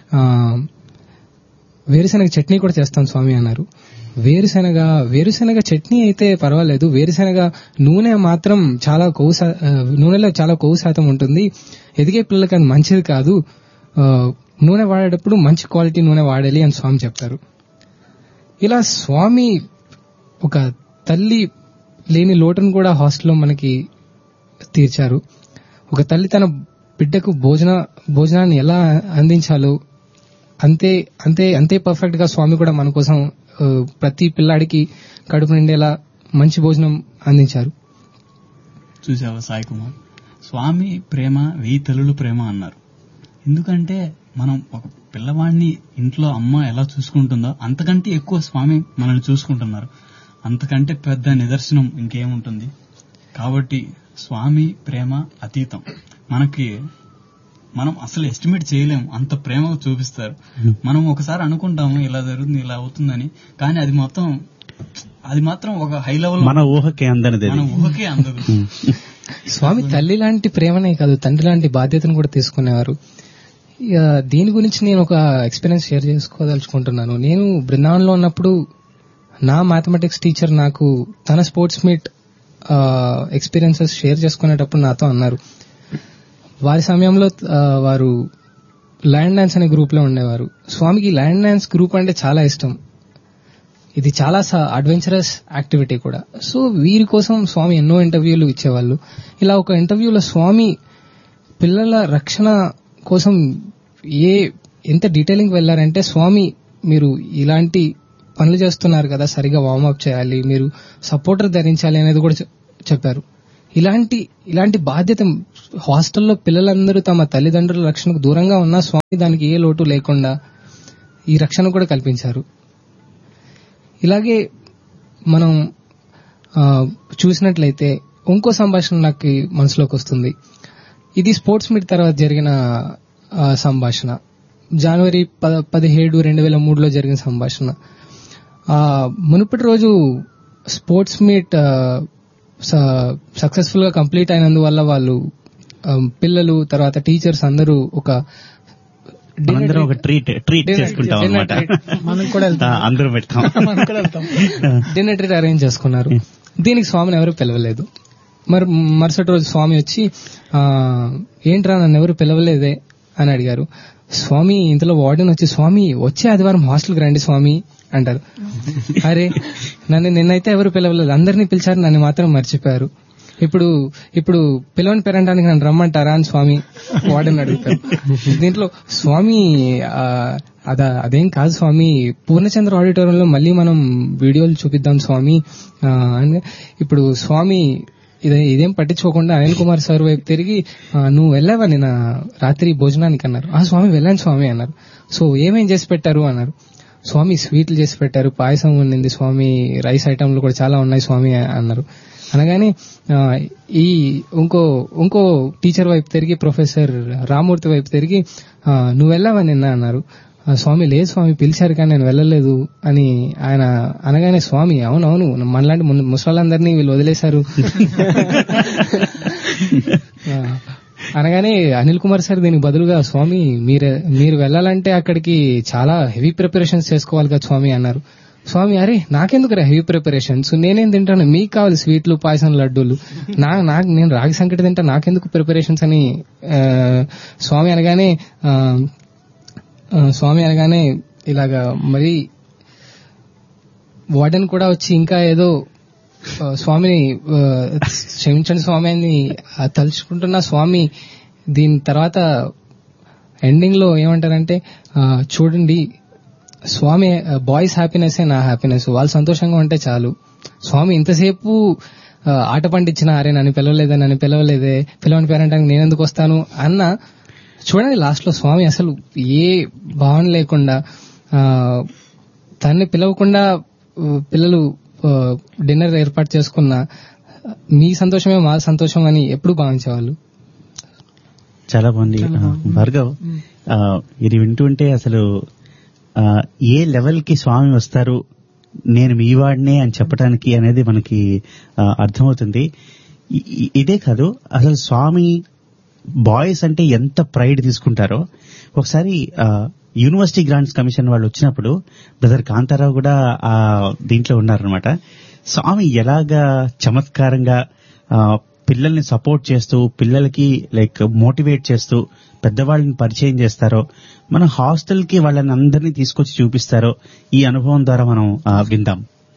వేరుశనగ చట్నీ కూడా చేస్తాం స్వామి అన్నారు. వేరుశనగ చట్నీ అయితే పర్వాలేదు, వేరుశనగ నూనె మాత్రం నూనెలో చాలా కొవ్వు శాతం ఉంటుంది, ఎదిగే పిల్లలకి అది మంచిది కాదు, నూనె వాడేటప్పుడు మంచి క్వాలిటీ నూనె వాడాలి అని స్వామి చెప్తారు. ఇలా స్వామి ఒక తల్లి లేని లోటును కూడా హాస్టల్లో మనకి తీర్చారు. ఒక తల్లి తన బిడ్డకు భోజనాన్ని ఎలా అందించాలో అంతే అంతే అంతే పర్ఫెక్ట్ గా స్వామి కూడా మన కోసం ప్రతి పిల్లాడికి కడుపు నిండేలా మంచి భోజనం అందించారు. చూసావా సాయి కుమార్, స్వామి ప్రేమ 1000 తల్లులు ప్రేమ అన్నారు. ఎందుకంటే మనం ఒక పిల్లవాడిని ఇంట్లో అమ్మ ఎలా చూసుకుంటుందో అంతకంటే ఎక్కువ స్వామి మనల్ని చూసుకుంటున్నారు. అంతకంటే పెద్ద నిదర్శనం ఇంకేముంటుంది. కాబట్టి స్వామి ప్రేమ అతీతం. మనం అసలు ఎస్టిమేట్ చేయలేము, అంత ప్రేమ చూపిస్తారు. మనం ఒకసారి అనుకుంటాము ఇలా జరుగుతుంది ఇలా అవుతుందని, కానీ అది మాత్రం ఒక హై లెవెల్, మన ఊహకే అందదు. స్వామి తల్లి లాంటి ప్రేమనే కాదు, తండ్రి లాంటి బాధ్యతను కూడా తీసుకునేవారు. దీని గురించి నేను ఒక ఎక్స్పీరియన్స్ షేర్ చేసుకోదలుచుకుంటున్నాను. నేను బృందావనంలో ఉన్నప్పుడు నా మ్యాథమెటిక్స్ టీచర్ నాకు తన స్పోర్ట్స్ మీట్ ఎక్స్పీరియన్సెస్ షేర్ చేసుకునేటప్పుడు నాతో అన్నారు, వారి సమయంలో వారు లైన్ డాన్స్ అనే గ్రూప్ లో ఉండేవారు. స్వామికి లైన్ డాన్స్ గ్రూప్ అంటే చాలా ఇష్టం. ఇది చాలా అడ్వెంచరస్ యాక్టివిటీ కూడా. సో వీరి కోసం స్వామి ఎన్నో ఇంటర్వ్యూలు ఇచ్చేవాళ్ళు. ఇలా ఒక ఇంటర్వ్యూలో స్వామి పిల్లల రక్షణ కోసం ఎంత డీటెయిలింగ్ వెళ్లారంటే, స్వామి మీరు ఇలాంటి పనులు చేస్తున్నారు కదా, సరిగా వార్మప్ చేయాలి, మీరు సపోర్టర్ ధరించాలి అనేది కూడా చెప్పారు. ఇలాంటి బాధ్యత హాస్టల్లో పిల్లలందరూ తమ తల్లిదండ్రుల రక్షణకు దూరంగా ఉన్నా స్వామి దానికి ఏ లోటు లేకుండా ఈ రక్షణ కూడా కల్పించారు. ఇలాగే మనం చూసినట్లయితే ఇంకో సంభాషణ నాకు మనసులోకి వస్తుంది. ఇది స్పోర్ట్స్ మీట్ తర్వాత జరిగిన సంభాషణ. జనవరి 17, 2003లో జరిగిన సంభాషణ. మునుపటి రోజు స్పోర్ట్స్ మీట్ సక్సెస్ఫుల్ గా కంప్లీట్ అయినందువల్ల వాళ్ళు పిల్లలు తర్వాత టీచర్స్ అందరూ ఒక ట్రీట్ చేసుకుంటాం అన్నమాట. మనం కూడా వెళ్తాం. డిన్నర్ ట్రీట్ అరేంజ్ చేసుకున్నారు. దీనికి స్వామిని ఎవరు పిలవలేదు. మరి మరుసటి రోజు స్వామి వచ్చి ఏంట్రా నన్ను ఎవరు పిలవలేదే అని అడిగారు. స్వామి ఇంతలో వార్డెన్ వచ్చి స్వామి వచ్చే ఆదివారం హాస్టల్కి రండి స్వామి అంటారు. అరే నిన్నైతే ఎవరు పిలవలేదు, అందరినీ పిలిచారు, నన్ను మాత్రం మర్చిపోయారు. ఇప్పుడు పిలవని పేరంటానికి నన్ను రమ్మంటారా అని స్వామి వార్డెన్ అడుగుతారు. దీంట్లో స్వామి అదేం కాదు స్వామి, పూర్ణచంద్ర ఆడిటోరియంలో మళ్ళీ మనం వీడియోలు చూపిద్దాం స్వామి అని. ఇప్పుడు స్వామి ఇదేం పట్టించుకోకుండా అనిల్ కుమార్ సార్ వైపు తిరిగి నువ్వు వెళ్ళావా నిన్న రాత్రి భోజనానికి అన్నారు. స్వామి వెళ్ళాను స్వామి అన్నారు. సో ఏమేం చేసి పెట్టారు అన్నారు. స్వామి స్వీట్లు చేసి పెట్టారు, పాయసం ఉండింది స్వామి, రైస్ ఐటమ్లు కూడా చాలా ఉన్నాయి స్వామి అన్నారు. అనగానే ఈ ఇంకో టీచర్ వైపు తిరిగి ప్రొఫెసర్ రామూర్తి వైపు తిరిగి నువ్వు వెళ్ళావా నిన్న అన్నారు. స్వామి లేదు స్వామి పిలిచారు కానీ నేను వెళ్ళలేదు అని ఆయన అనగానే స్వామి అవునవును మనలాంటి ముసలాళ్ళందరినీ వీళ్ళు వదిలేశారు అనగానే అనిల్ కుమార్ సార్ దీనికి బదులుగా స్వామి మీరు వెళ్ళాలంటే అక్కడికి చాలా హెవీ ప్రిపరేషన్స్ చేసుకోవాలి కదా స్వామి అన్నారు. స్వామి అరే నాకెందుకు హెవీ ప్రిపరేషన్స్, నేనేం తింటాను, మీకు కావాలి స్వీట్లు పాయసం లడ్డూలు, నేను రాగి సంకటి తింటా, నాకెందుకు ప్రిపరేషన్స్ అని స్వామి అనగానే ఇలాగా మరి వార్డెన్ కూడా వచ్చి ఇంకా ఏదో స్వామిని క్షమించండి స్వామి అని తలుచుకుంటున్న స్వామి దీని తర్వాత ఎండింగ్ లో ఏమంటారంటే చూడండి స్వామి బాయ్స్ హ్యాపీనెస్ నా హ్యాపీనెస్, వాళ్ళు సంతోషంగా ఉంటే చాలు. స్వామి ఇంతసేపు ఆట పండించిన అరే నన్ను పిలవలేదే పిలవని పేరంటానికి నేనెందుకు వస్తాను అన్న చూడండి లాస్ట్ లో స్వామి అసలు ఏ భావన లేకుండా తన్ని పిలవకుండా పిల్లలు డిన్నర్ ఏర్పాటు చేసుకున్న మీ సంతోషమే మా సంతోషం అని ఎప్పుడు భావించేవాళ్ళు. చాలా బాగుంది భార్గవ్. ఇది వింటుంటే అసలు ఏ లెవెల్ కి స్వామి వస్తారు, నేను మీ వాడినే అని చెప్పడానికి అనేది మనకి అర్థమవుతుంది. ఇదే కాదు అసలు స్వామి బాయ్స్ అంటే ఎంత ప్రైడ్ తీసుకుంటారో. ఒకసారి యూనివర్సిటీ గ్రాంట్స్ కమిషన్ వాళ్ళు వచ్చినప్పుడు బ్రదర్ కాంతారావు కూడా ఆ దీంట్లో ఉన్నారనమాట. స్వామి ఎలాగా చమత్కారంగా పిల్లల్ని సపోర్ట్ చేస్తూ పిల్లలకి మోటివేట్ చేస్తూ పెద్దవాళ్ళని పరిచయం చేస్తారో, మన హాస్టల్ కి వాళ్ళని అందరినీ తీసుకొచ్చి చూపిస్తారో ఈ అనుభవం ద్వారా మనం విందాం.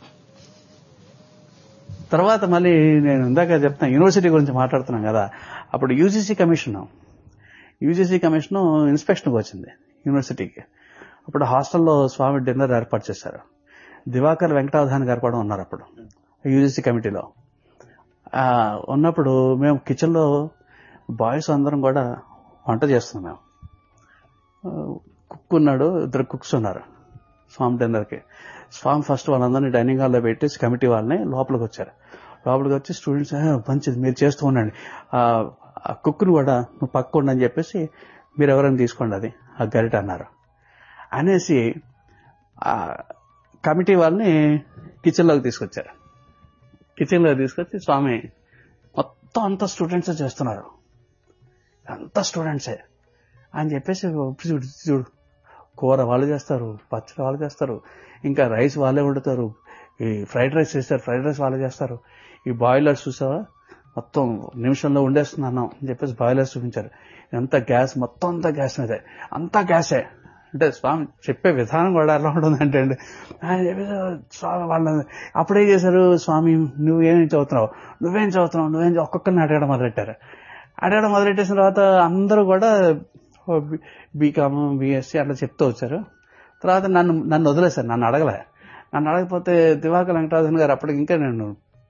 తర్వాత మళ్ళీ నేను ఇందాక చెప్తాను యూనివర్సిటీ గురించి మాట్లాడుతున్నాం కదా, అప్పుడు యూజీసీ కమిషన్ ఇన్స్పెక్షన్కి వచ్చింది యూనివర్సిటీకి. అప్పుడు హాస్టల్లో స్వామి డిన్నర్ ఏర్పాటు చేశారు. దివాకర్ వెంకటావధాని గారు కూడా ఉన్నారు అప్పుడు యూజీసీ కమిటీలో. ఉన్నప్పుడు మేము కిచెన్లో బాయ్స్ అందరం కూడా వంట చేస్తున్నాం. మేము కుక్ ఉన్నాడు, 2 కుక్స్ ఉన్నారు స్వామి డిన్నర్కి. స్వామి ఫస్ట్ వాళ్ళందరినీ డైనింగ్ హాల్లో పెట్టేసి కమిటీ వాళ్ళని లోపలికి వచ్చి స్టూడెంట్స్ మంచిది మీరు చేస్తూ ఉండండి, ఆ కుక్ను కూడా నువ్వు పక్క ఉండని చెప్పేసి మీరు ఎవరైనా తీసుకోండి అది ఆ గరిట అన్నారు. అనేసి ఆ కమిటీ వాళ్ళని కిచెన్లోకి తీసుకొచ్చారు. కిచెన్లోకి తీసుకొచ్చి స్వామి మొత్తం అంతా స్టూడెంట్సే చేస్తున్నారు, అంతా స్టూడెంట్సే అని చెప్పేసి చూడు కూర వాళ్ళు చేస్తారు, పచ్చడి వాళ్ళు చేస్తారు, ఇంకా రైస్ వాళ్ళే వండుతారు, ఈ ఫ్రైడ్ రైస్ చేస్తారు, ఫ్రైడ్ రైస్ వాళ్ళే చేస్తారు, ఈ బాయిలర్స్ చూసావా మొత్తం నిమిషంలో ఉండేస్తుంది అన్నాం అని చెప్పేసి బాయిలర్స్ చూపించారు. ఎంత గ్యాస్, మొత్తం అంతా గ్యాస్ మీదే, అంతా గ్యాసే. అంటే స్వామి చెప్పే విధానం కూడా ఎలా ఉంటుందంటే అండి స్వామి వాళ్ళని అప్పుడేం చేశారు, స్వామి నువ్వేం చదువుతున్నావు ఒక్కొక్కరిని అడగడం మొదలెట్టేసిన తర్వాత అందరూ కూడా బీకామ్ బీఎస్సీ అట్లా చెప్తూ వచ్చారు. తర్వాత నన్ను వదిలేశారు, నన్ను అడగపోతే దివాకర్ వెంకటాధన్ గారు అప్పటికి ఇంకా నేను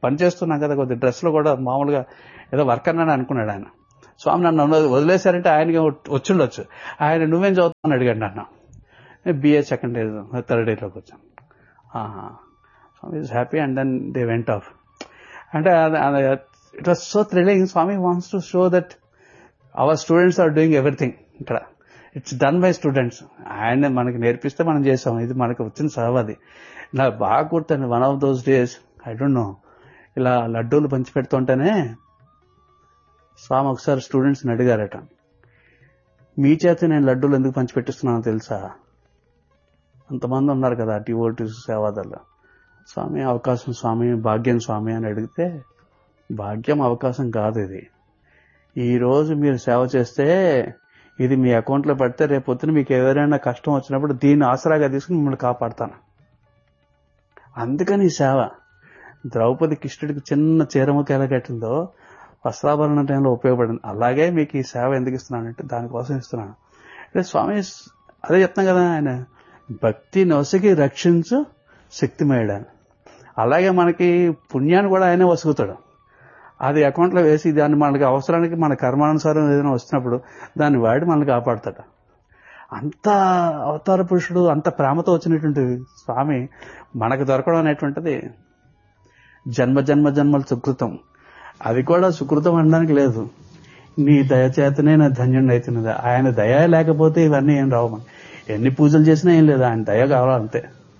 పని చేస్తున్నాం కదా, కొద్ది డ్రెస్లో కూడా మామూలుగా ఏదో వర్కర్ అని అనుకున్నాడు ఆయన. స్వామి నన్ను వదిలేశారంటే ఆయనకి వచ్చిండొచ్చు. ఆయన నువ్వేం చదువుతామని అడిగాడు నన్ను. నేను BA సెకండ్ ఇయర్, థర్డ్ ఇయర్లోకి వచ్చాను. స్వామి is happy and then they went off. అంటే it was so thrilling. Swamy wants to show that our students are doing everything. ఇక్కడ ఇట్స్ డన్ బై స్టూడెంట్స్. ఆయన మనకి నేర్పిస్తే మనం చేసాం, ఇది మనకు వచ్చిన సహవాది. నాకు బాగా గుర్తండి, one of those days I don't know, ఇలా లడ్డూలు పంచి పెడుతుంటేనే స్వామి ఒకసారి స్టూడెంట్స్ని అడిగారట, మీ చేత నేను లడ్డూలు ఎందుకు పంచిపెట్టిస్తున్నానో తెలుసా? అంతమంది ఉన్నారు కదా డివోటీస్ సేవాదాల్లో. స్వామి అవకాశం స్వామి, భాగ్యం స్వామి అని అడిగితే, భాగ్యం అవకాశం కాదు ఇది. ఈ రోజు మీరు సేవ చేస్తే ఇది మీ అకౌంట్లో పెడితే రేపు పొద్దున మీకు ఎవరైనా కష్టం వచ్చినప్పుడు దీన్ని ఆసరాగా తీసుకుని మిమ్మల్ని కాపాడుతాను. అందుకని ఈ సేవ. ద్రౌపది కృష్ణుడికి చిన్న చీరముఖ ఎలా కట్టిందో వస్త్రాభరణ టైంలో ఉపయోగపడింది. అలాగే మీకు ఈ సేవ ఎందుకు ఇస్తున్నానంటే దానికోసం ఇస్తున్నాను. అంటే స్వామి అదే చెప్తాం కదా, ఆయన భక్తి నొసగి రక్షించు శక్తిమయడాను. అలాగే మనకి పుణ్యాన్ని కూడా ఆయనే వసుగుతాడు. అది అకౌంట్లో వేసి దాన్ని మనకి అవసరానికి మన కర్మానుసారం ఏదైనా వచ్చినప్పుడు దాన్ని వాడి మనల్ని కాపాడతాడు. అంత అవతార పురుషుడు, అంత ప్రేమతో వచ్చినటువంటి స్వామి మనకు దొరకడం అనేటువంటిది జన్మ జన్మ జన్మల సుకృతం. అది కూడా సుకృతం అనడానికి లేదు. నీ దయచేతనే నా ధన్యుడిని అవుతున్నది. ఆయన దయ లేకపోతే ఇవన్నీ ఏం రావు. మనం ఎన్ని పూజలు చేసినా ఏం లేదు, ఆయన దయ కావాలంతే.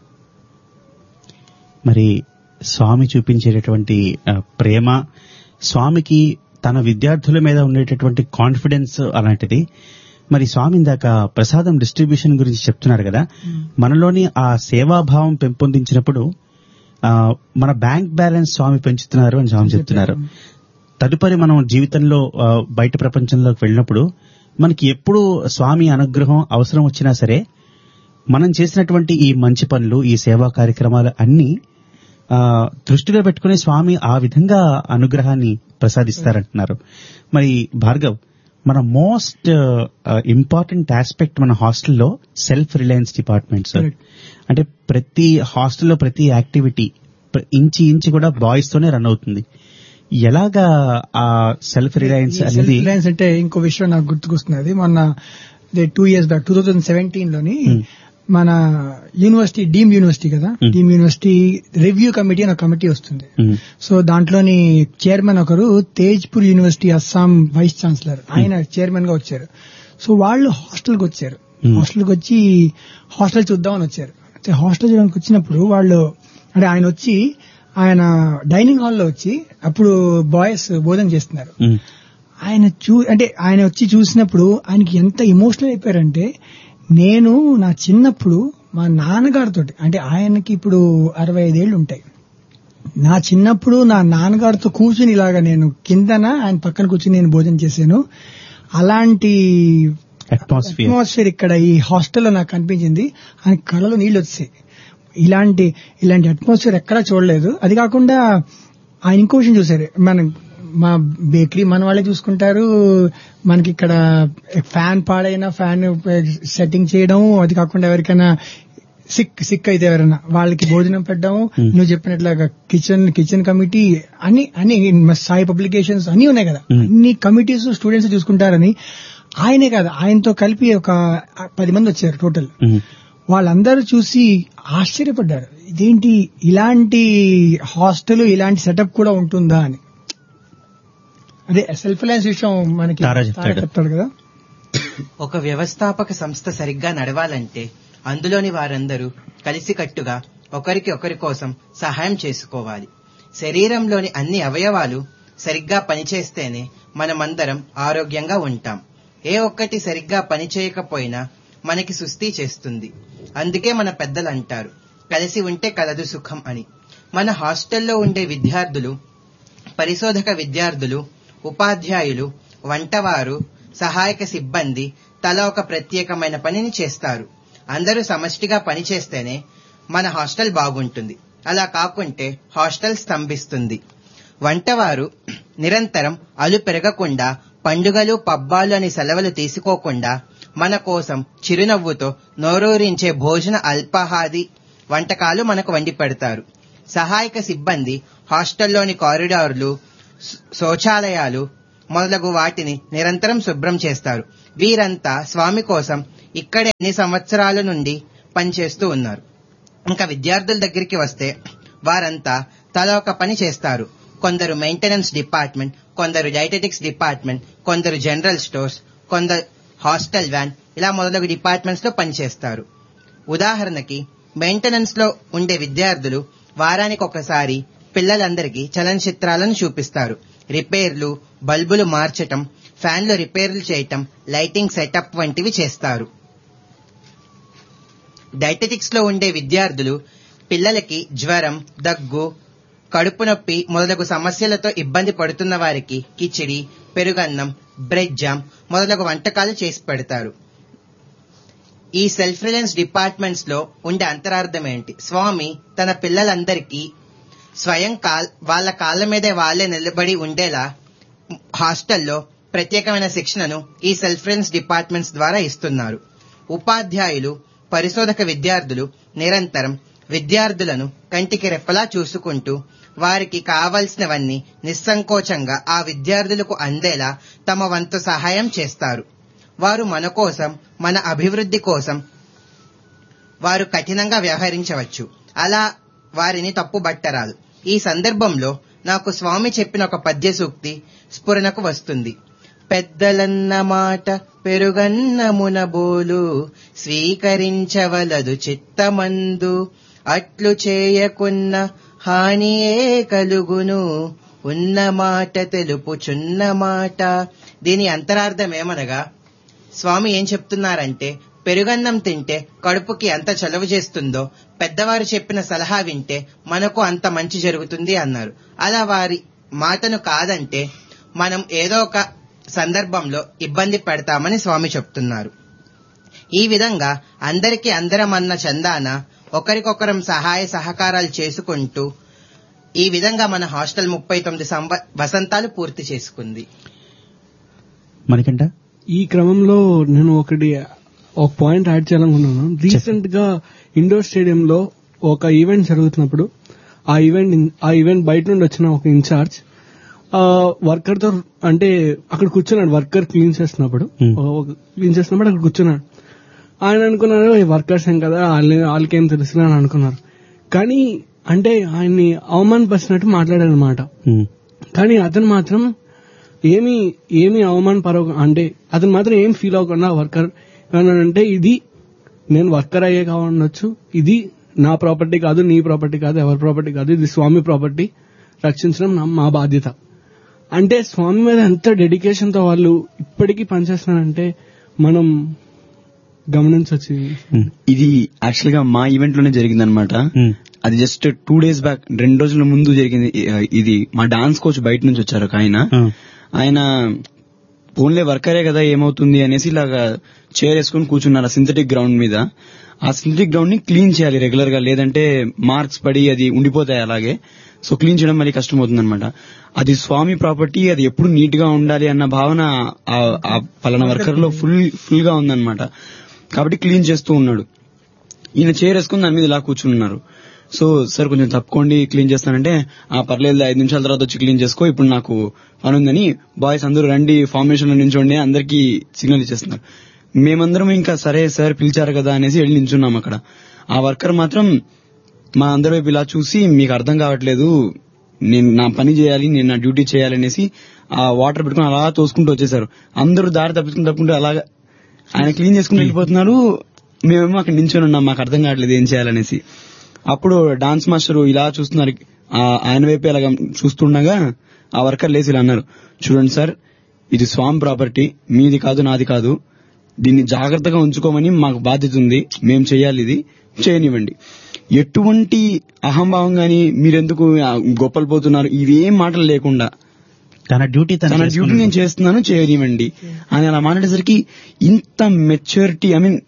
మరి స్వామి చూపించేటటువంటి ప్రేమ, స్వామికి తన విద్యార్థుల మీద ఉండేటటువంటి కాన్ఫిడెన్స్ అలాంటిది. మరి స్వామి ఇందాక ప్రసాదం డిస్ట్రిబ్యూషన్ గురించి చెప్తున్నారు కదా, మనలోని ఆ సేవాభావం పెంపొందించినప్పుడు మన బ్యాంక్ బ్యాలెన్స్ స్వామి పెంచుతున్నారు అని స్వామి చెప్తున్నారు. తదుపరి మనం జీవితంలో బయట ప్రపంచంలోకి వెళ్ళినప్పుడు మనకి ఎప్పుడు స్వామి అనుగ్రహం అవసరం వచ్చినా సరే మనం చేసినటువంటి ఈ మంచి పనులు, ఈ సేవా కార్యక్రమాలు అన్ని దృష్టిలో పెట్టుకుని స్వామి ఆ విధంగా అనుగ్రహాన్ని ప్రసాదిస్తారంటున్నారు. మరి భార్గవ్, మన మోస్ట్ ఇంపార్టెంట్ ఆస్పెక్ట్ మన హాస్టల్లో సెల్ఫ్ రిలయన్స్ డిపార్ట్మెంట్ సార్. అంటే ప్రతి హాస్టల్లో ప్రతి యాక్టివిటీ ఇంచి కూడా బాయ్స్ తోనే రన్ అవుతుంది. ఎలాగా ఆ సెల్ఫ్ రిలయన్స్ అనేది? రిలయన్స్ అంటే ఇంకో విషయం నాకు గుర్తుకొస్తున్నది. మొన్న 2 years బ్యాక్ 2017 లోని మన యూనివర్సిటీ, డీమ్ యూనివర్సిటీ కదా, డీమ్ యూనివర్సిటీ రివ్యూ కమిటీ అని ఒక కమిటీ వస్తుంది. సో దాంట్లోని చైర్మన్ ఒకరు Tezpur university Assam vice chancellor, ఆయన చైర్మన్ గా వచ్చారు. సో వాళ్ళు హాస్టల్కి వచ్చారు. హాస్టల్కి వచ్చి హాస్టల్ చూద్దామని వచ్చారు. హాస్టల్ చూడడానికి వచ్చినప్పుడు వాళ్ళు అంటే ఆయన వచ్చి ఆయన డైనింగ్ హాల్లో వచ్చి అప్పుడు బాయ్స్ భోజనం చేస్తున్నారు. ఆయన వచ్చి చూసినప్పుడు ఆయనకి ఎంత ఎమోషనల్ అయిపోయారంటే, నేను నా చిన్నప్పుడు మా నాన్నగారితో, అంటే ఆయనకి ఇప్పుడు 65 ఏళ్ళు ఉంటాయి, నా చిన్నప్పుడు నా నాన్నగారితో కూర్చుని ఇలాగా నేను కిందన ఆయన పక్కన కూర్చుని నేను భోజనం చేశాను. అలాంటి అట్మాస్ఫియర్ ఇక్కడ ఈ హాస్టల్లో నాకు కనిపించింది. ఆయన కళ్ళలో నీళ్ళు వచ్చాయి. ఇలాంటి అట్మాస్ఫియర్ ఎక్కడా చూడలేదు. అది కాకుండా ఆయన ఇంకో విషయం చూసారు, మా బేకరీ మన వాళ్ళే చూసుకుంటారు. మనకి ఇక్కడ ఫ్యాన్ పాడైనా ఫ్యాన్ సెట్టింగ్ చేయడం, అది కాకుండా ఎవరికైనా సిక్ అయితే ఎవరైనా వాళ్ళకి భోజనం పెట్టడం, నువ్వు చెప్పినట్లాగా కిచెన్ కమిటీ అన్ని సాయి పబ్లికేషన్స్ అన్ని ఉన్నాయి కదా, అన్ని కమిటీస్ స్టూడెంట్స్ చూసుకుంటారని. ఆయనే కాదు, ఆయనతో కలిపి ఒక 10 మంది వచ్చారు టోటల్. వాళ్ళందరూ చూసి ఆశ్చర్యపడ్డారు, ఇదేంటి ఇలాంటి హాస్టల్, ఇలాంటి సెటప్ కూడా ఉంటుందా అని. అదే సెల్ఫ్ రిలయన్స్ విషయం మనకి చెప్తాడు కదా. ఒక వ్యవస్థాపక సంస్థ సరిగ్గా నడవాలంటే అందులోని వారందరూ కలిసికట్టుగా ఒకరికి ఒకరి కోసం సహాయం చేసుకోవాలి. శరీరంలోని అన్ని అవయవాలు సరిగ్గా పనిచేస్తేనే మనమందరం ఆరోగ్యంగా ఉంటాం. ఏ ఒక్కటి సరిగ్గా పనిచేయకపోయినా మనకి సుస్థి చేస్తుంది. అందుకే మన పెద్దలు అంటారు, కలిసి ఉంటే కలదు సుఖం అని. మన హాస్టల్లో ఉండే విద్యార్థులు, పరిశోధక విద్యార్థులు, ఉపాధ్యాయులు, వంటవారు, సహాయక సిబ్బంది తల ఒక ప్రత్యేకమైన పనిని చేస్తారు. అందరూ సమష్టిగా పనిచేస్తేనే మన హాస్టల్ బాగుంటుంది. అలా కాకుంటే హాస్టల్ స్తంభిస్తుంది. వంటవారు నిరంతరం అలు పెరగకుండా, పండుగలు పబ్బాలు అని సెలవులు తీసుకోకుండా మన కోసం చిరునవ్వుతో నోరూరించే భోజన అల్పాహాది వంటకాలు మనకు వండి పెడతారు. సహాయక సిబ్బంది హాస్టల్లోని కారిడార్లు, శౌచాలయాలు మొదలగు వాటిని నిరంతరం శుభ్రం చేస్తారు. వీరంతా స్వామి కోసం ఇక్కడే ఎన్ని సంవత్సరాల నుండి పనిచేస్తూ ఉన్నారు. ఇంకా విద్యార్థుల దగ్గరికి వస్తే వారంతా తల ఒక పని చేస్తారు. కొందరు మెయింటెనెన్స్ డిపార్ట్మెంట్, కొందరు డైటెటిక్స్ డిపార్ట్మెంట్, కొందరు జనరల్ స్టోర్స్, కొందరు హాస్టల్ వ్యాన్, ఇలా మొదలగు డిపార్ట్మెంట్స్ లో పనిచేస్తారు. ఉదాహరణకి మెయింటెనెన్స్ లో ఉండే విద్యార్థులు వారానికి ఒకసారి పిల్లలందరికీ చలనచిత్రాలను చూపిస్తారు. రిపేర్లు, బల్బులు మార్చటం, ఫ్యాన్లు రిపేర్లు చేయటం, లైటింగ్ సెటప్ వంటివి చేస్తారు. డైటెటిక్స్ లో ఉండే విద్యార్థులు పిల్లలకి జ్వరం, దగ్గు, కడుపు నొప్పి మొదలగు సమస్యలతో ఇబ్బంది పడుతున్న వారికి కిచిడి, పెరుగన్నం, బ్రెడ్ జామ్ మొదలగు వంటకాలు చేసి పెడతారు. ఈ సెల్ఫ్ రిలయన్స్ డిపార్ట్మెంట్స్ లో ఉండే అంతరార్థం ఏంటి? స్వామి తన పిల్లలందరికీ స్వయం వాళ్ళ కాళ్ళ మీదే వాళ్లే నిలబడి ఉండేలా హాస్టల్లో ప్రత్యేకమైన శిక్షణను ఈ సెల్ఫ్ రిలయన్స్ డిపార్ట్మెంట్స్ ద్వారా ఇస్తున్నారు. ఉపాధ్యాయులు, పరిశోధక విద్యార్థులు నిరంతరం విద్యార్థులను కంటికి రెప్పలా చూసుకుంటూ వారికి కావలసినవన్నీ నిస్సంకోచంగా ఆ విద్యార్థులకు అందేలా తమ వంతు సహాయం చేస్తారు. వారు మన కోసం, మన అభివృద్ధి కోసం వారు కఠినంగా వ్యవహరించవచ్చు. అలా వారిని తప్పుబట్టరాదు. ఈ సందర్భంలో నాకు స్వామి చెప్పిన ఒక పద్య సూక్తి స్ఫురణకు వస్తుంది. పెద్దలన్న మాట పెరుగన్నమున బోలు, స్వీకరించవలదు చిత్తమందు, అట్లు చేయకున్న హానియే కలుగును, ఉన్న మాట తెలుపుచున్న మాట. దీని అంతరార్థం ఏమనగా స్వామి ఏం చెప్తున్నారంటే, పెరుగన్నం తింటే కడుపుకి ఎంత చలువ చేస్తుందో పెద్దవారు చెప్పిన సలహా వింటే మనకు అంత మంచి జరుగుతుంది అన్నారు. అలా వారి మాటను కాదంటే మనం ఏదో ఒక సందర్భంలో ఇబ్బంది పెడతామని స్వామి చెప్తున్నారు. ఈ విధంగా అందరికీ అందరమన్న చందాన ఒకరికొకరం సహాయ సహకారాలు చేసుకుంటూ ఈ విధంగా మన హాస్టల్ 39 వసంతాలు పూర్తి చేసుకుంది. మనకంట ఈ క్రమంలో నేను ఒక పాయింట్ యాడ్ చేయాలనుకున్నాను. రీసెంట్ గా ఇండోర్ స్టేడియంలో ఒక ఈవెంట్ జరుగుతున్నప్పుడు ఆ ఈవెంట్ బయట నుండి వచ్చిన ఒక ఇన్ఛార్జ్ వర్కర్ తో, అంటే అక్కడ కూర్చున్నాడు. వర్కర్ క్లీన్ చేస్తున్నప్పుడు అక్కడ కూర్చున్నాడు. ఆయన అనుకున్నారు వర్కర్స్ ఏం కదా, వాళ్ళకేం తెలుసు అని అనుకున్నారు. కానీ అంటే ఆయన్ని అవమానపరిచినట్టు మాట్లాడారు అనమాట. కానీ అతను మాత్రం ఏమి అంటే అతను మాత్రం ఏం ఫీల్ అవ్వకుండా వర్కర్ అంటే ఇది నేను వర్కర్ అయ్యే కావచ్చు, ఇది నా ప్రాపర్టీ కాదు, నీ ప్రాపర్టీ కాదు, ఎవరి ప్రాపర్టీ కాదు, ఇది స్వామి ప్రాపర్టీ, రక్షించడం మా బాధ్యత. అంటే స్వామి మీద ఎంత డెడికేషన్ తో వాళ్ళు ఇప్పటికీ పనిచేస్తున్నారంటే మనం గమనించవచ్చు. ఇది యాక్చువల్ గా మా ఈవెంట్ లోనే జరిగిందనమాట. అది జస్ట్ 2 days బ్యాక్, 2 రోజుల ముందు జరిగింది. ఇది మా డాన్స్ కోచ్ బయట నుంచి వచ్చారు ఒక ఆయన ఓన్లీ వర్కరే కదా ఏమవుతుంది అనేసి ఇలాగా చైర్ వేసుకుని కూర్చున్నారు ఆ సింథటిక్ గ్రౌండ్ మీద. ఆ సింథటిక్ గ్రౌండ్ ని క్లీన్ చేయాలి రెగ్యులర్ గా, లేదంటే మార్క్స్ పడి అది ఉండిపోతాయి అలాగే. సో క్లీన్ చేయడం మళ్ళీ కష్టం అవుతుంది అనమాట. అది స్వామి ప్రాపర్టీ, అది ఎప్పుడు నీట్ గా ఉండాలి అన్న భావన ఆ పలానా వర్కర్ లో ఫుల్ గా ఉందన్నమాట. కాబట్టి క్లీన్ చేస్తూ ఉన్నాడు. ఈయన చైర్ వేసుకుని దాని మీద ఇలా కూర్చున్నారు. సో సార్ కొంచెం తప్పుకోండి, క్లీన్ చేస్తానంటే పర్లేదు 5 నిమిషాల తర్వాత వచ్చి క్లీన్ చేసుకో, ఇప్పుడు నాకు పని ఉందని బాయ్స్ అందరూ రండి ఫార్మేషన్ లో నించోండి అందరికీ సిగ్నల్ ఇచ్చేస్తున్నారు. మేమందరం ఇంకా సరే సార్ పిలిచారు కదా అనేసి వెళ్ళి నించున్నాం అక్కడ. ఆ వర్కర్ మాత్రం మా అందరి వైపు ఇలా చూసి మీకు అర్థం కావట్లేదు, నేను నా పని చేయాలి, నేను నా డ్యూటీ చేయాలి అనేసి ఆ వాటర్ పెట్టుకుని అలా తోసుకుంటూ వచ్చేసారు. అందరూ దారి తప్పుకుంటూ అలాగా ఆయన క్లీన్ చేసుకుని వెళ్ళిపోతున్నారు. మేమేమో అక్కడ నించొని ఉన్నాం, మాకు అర్థం కావట్లేదు ఏం చేయాలనేసి. అప్పుడు డాన్స్ మాస్టర్ ఇలా చూస్తున్నారు, ఆయన వైపు అలాగా చూస్తుండగా ఆ వర్కర్ లేసి ఇలా అన్నారు, చూడండి సార్ ఇది స్వామి ప్రాపర్టీ, మీది కాదు నాది కాదు, దీన్ని జాగ్రత్తగా ఉంచుకోమని మాకు బాధ్యత ఉంది, మేం చేయాలి, ఇది చేయనివ్వండి. ఎటువంటి అహంభావం గాని మీరెందుకు గొప్పలు పోతున్నారు ఇవేం మాటలు లేకుండా తన డ్యూటీ నేను చేస్తున్నాను చేయనివ్వండి అని అలా మాట్లాడేసరికి ఇంత మెచ్యూరిటీ,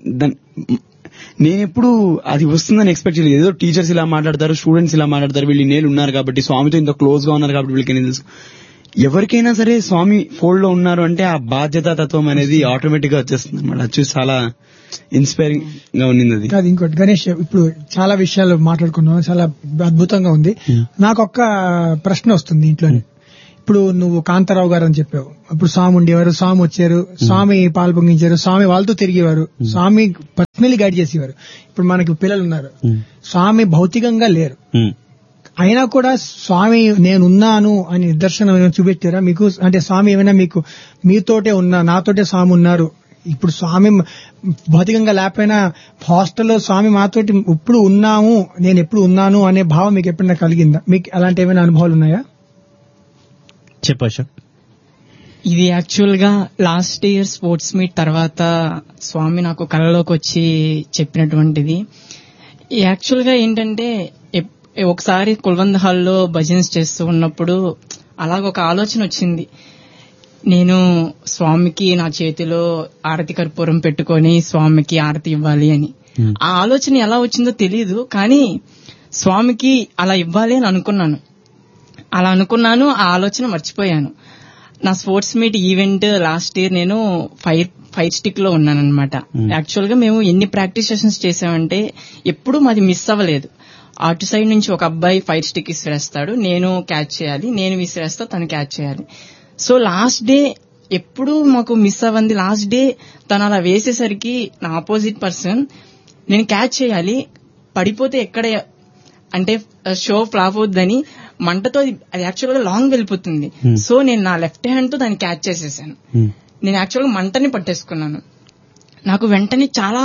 నేను ఎప్పుడు అది వస్తుందని ఎక్స్పెక్ట్ చేయలేదు. ఏదో టీచర్స్ ఇలా మాట్లాడతారు, స్టూడెంట్స్ ఇలా మాట్లాడతారు, వీళ్ళు ఇన్నేళ్ళు ఉన్నారు కాబట్టి, స్వామితో ఇంత క్లోజ్ గా ఉన్నారు కాబట్టి వీళ్ళకి తెలుసు. ఎవరికైనా సరే స్వామి ఫోల్డ్ లో ఉన్నారు అంటే ఆ బాధ్యతా తత్వం అనేది ఆటోమేటిక్ గా వచ్చేస్తుంది అనమాట. అది చూసి చాలా ఇన్స్పైరింగ్ గా ఉన్నింది అది. కాదు ఇంకోటి గణేష్, ఇప్పుడు చాలా విషయాలు మాట్లాడుకున్నాం, చాలా అద్భుతంగా ఉంది. నాకు ఒక్క ప్రశ్న వస్తుంది ఇంట్లోనే. ఇప్పుడు నువ్వు కాంతారావు గారు అని చెప్పావు, అప్పుడు స్వామి ఉండేవారు, స్వామి వచ్చారు, స్వామి పాలు పొంగించారు, స్వామి వాళ్ళతో తిరిగేవారు, స్వామి పర్సనలీ గైడ్ చేసేవారు. ఇప్పుడు మనకి పిల్లలు ఉన్నారు, స్వామి భౌతికంగా లేరు, అయినా కూడా స్వామి నేనున్నాను అని నిదర్శనం ఏమైనా చూపెట్టారా మీకు? అంటే స్వామి ఏమైనా మీకు మీతోటే ఉన్నా, నాతోటే స్వామి ఉన్నారు, ఇప్పుడు స్వామి భౌతికంగా లేకపోయినా హాస్టల్లో స్వామి మాతోటి ఇప్పుడు ఉన్నాము, నేను ఎప్పుడు ఉన్నాను అనే భావం మీకు ఎప్పుడైనా కలిగిందా? మీకు అలాంటి ఏమైనా అనుభవాలు ఉన్నాయా? చెప్పచ్చు. ఇది యాక్చువల్ గా లాస్ట్ ఇయర్ స్పోర్ట్స్ మీట్ తర్వాత స్వామి నాకు కళలోకి వచ్చి చెప్పినటువంటిది. యాక్చువల్ గా ఏంటంటే ఒకసారి కుల్వంద్ హాల్లో భజన్స్ చేస్తూ ఉన్నప్పుడు అలాగ ఒక ఆలోచన వచ్చింది. నేను స్వామికి నా చేతిలో ఆరతి కర్పూరం పెట్టుకొని స్వామికి ఆరతి ఇవ్వాలి అని. ఆ ఆలోచన ఎలా వచ్చిందో తెలియదు, కానీ స్వామికి అలా ఇవ్వాలి అని అనుకున్నాను. అలా అనుకున్నాను, ఆ ఆలోచన మర్చిపోయాను. నా sports meet event last year నేను ఫైర్ స్టిక్ లో ఉన్నానన్నమాట. యాక్చువల్ గా మేము ఎన్ని ప్రాక్టీస్ సెషన్స్ చేసామంటే ఎప్పుడు మాది మిస్ అవ్వలేదు. అటు సైడ్ నుంచి ఒక అబ్బాయి ఫైర్ స్టిక్ విసిరేస్తాడు, నేను క్యాచ్ చేయాలి, నేను విసిరేస్తా, తను క్యాచ్ చేయాలి. సో లాస్ట్ డే ఎప్పుడు మాకు మిస్ అవ్వంది. లాస్ట్ డే తను అలా వేసేసరికి నా ఆపోజిట్ పర్సన్ నేను క్యాచ్ చేయాలి, పడిపోతే ఎక్కడ అంటే షో ఫ్లాప్ అవుద్దని మంటతో అది యాక్చువల్ గా లాంగ్ వెళ్ళిపోతుంది. సో నేను నా లెఫ్ట్ హ్యాండ్ తో దాన్ని క్యాచ్ చేసేసాను. నేను యాక్చువల్ గా మంటని పట్టేసుకున్నాను. నాకు వెంటనే చాలా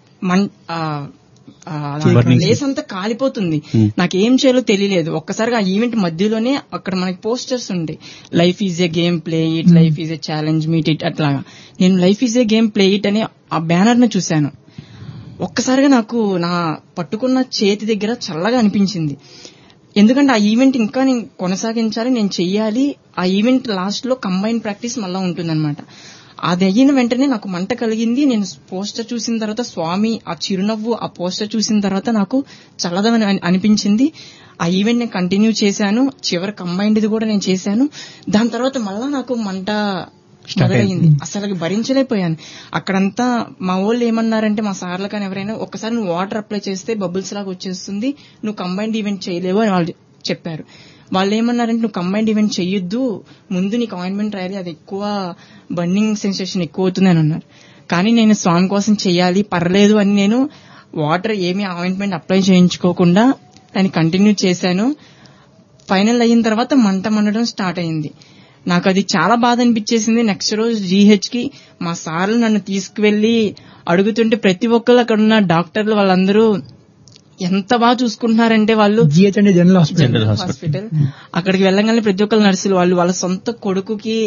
లేస్ అంతా కాలిపోతుంది. నాకేం చేయాలో తెలియలేదు. ఒక్కసారిగా ఆ ఈవెంట్ మధ్యలోనే అక్కడ మనకి పోస్టర్స్ ఉండే, life is a game play it, life is a challenge meet it, అట్లాగా. నేను life is a game play it అని ఆ బ్యానర్ ను చూశాను. ఒక్కసారిగా నాకు నా పట్టుకున్న చేతి దగ్గర చల్లగా అనిపించింది. ఎందుకంటే ఆ ఈవెంట్ ఇంకా నేను కొనసాగించాలి, నేను చెయ్యాలి. ఆ ఈవెంట్ లాస్ట్ లో కంబైన్ ప్రాక్టీస్ మళ్ళా ఉంటుందన్నమాట. అది అయిన వెంటనే నాకు మంట కలిగింది. నేను పోస్టర్ చూసిన తర్వాత స్వామి ఆ చిరునవ్వు, ఆ పోస్టర్ చూసిన తర్వాత నాకు చల్లదమని అనిపించింది. ఆ ఈవెంట్ నేను కంటిన్యూ చేశాను. చివరి కంబైన్డ్ కూడా నేను చేశాను. దాని తర్వాత మళ్ళా నాకు మంట మొదలైంది. అసలు భరించలేకపోయాను. అక్కడంతా మా వాళ్ళు ఏమన్నారంటే, మా సార్లు కానీ ఎవరైనా, ఒక్కసారి నువ్వు వాటర్ అప్లై చేస్తే బబుల్స్ లాగా వచ్చేస్తుంది, నువ్వు కంబైన్డ్ ఈవెంట్ చేయలేవు అని వాళ్ళు చెప్పారు. వాళ్ళు ఏమన్నారంటే, నువ్వు కంబైన్డ్ ఈవెంట్ చెయ్యొద్దు, ముందు నీకు ఆయింట్మెంట్ రాయాలి, అది ఎక్కువ బర్నింగ్ సెన్సేషన్ ఎక్కువ అవుతుంది అని అన్నారు. కానీ నేను స్వామి కోసం చెయ్యాలి, పర్లేదు అని నేను వాటర్ ఏమీ ఆయింట్మెంట్ అప్లై చేయించుకోకుండా దాన్ని కంటిన్యూ చేశాను. ఫైనల్ అయిన తర్వాత మంట మండడం స్టార్ట్ అయింది. నాకు అది చాలా బాధ అనిపించేసింది. నెక్స్ట్ రోజు జీహెచ్ కి మా సార్లు నన్ను తీసుకువెళ్లి అడుగుతుంటే ప్రతి ఒక్కరు అక్కడ ఉన్న డాక్టర్లు వాళ్ళందరూ ఎంత బాగా చూసుకుంటున్నారంటే, వాళ్ళు జీహెచ్ అంటే జనరల్ హాస్పిటల్, అక్కడికి వెళ్ళగానే ప్రతి ఒక్కరు నర్సులు వాళ్ళ సొంత కొడుకుకి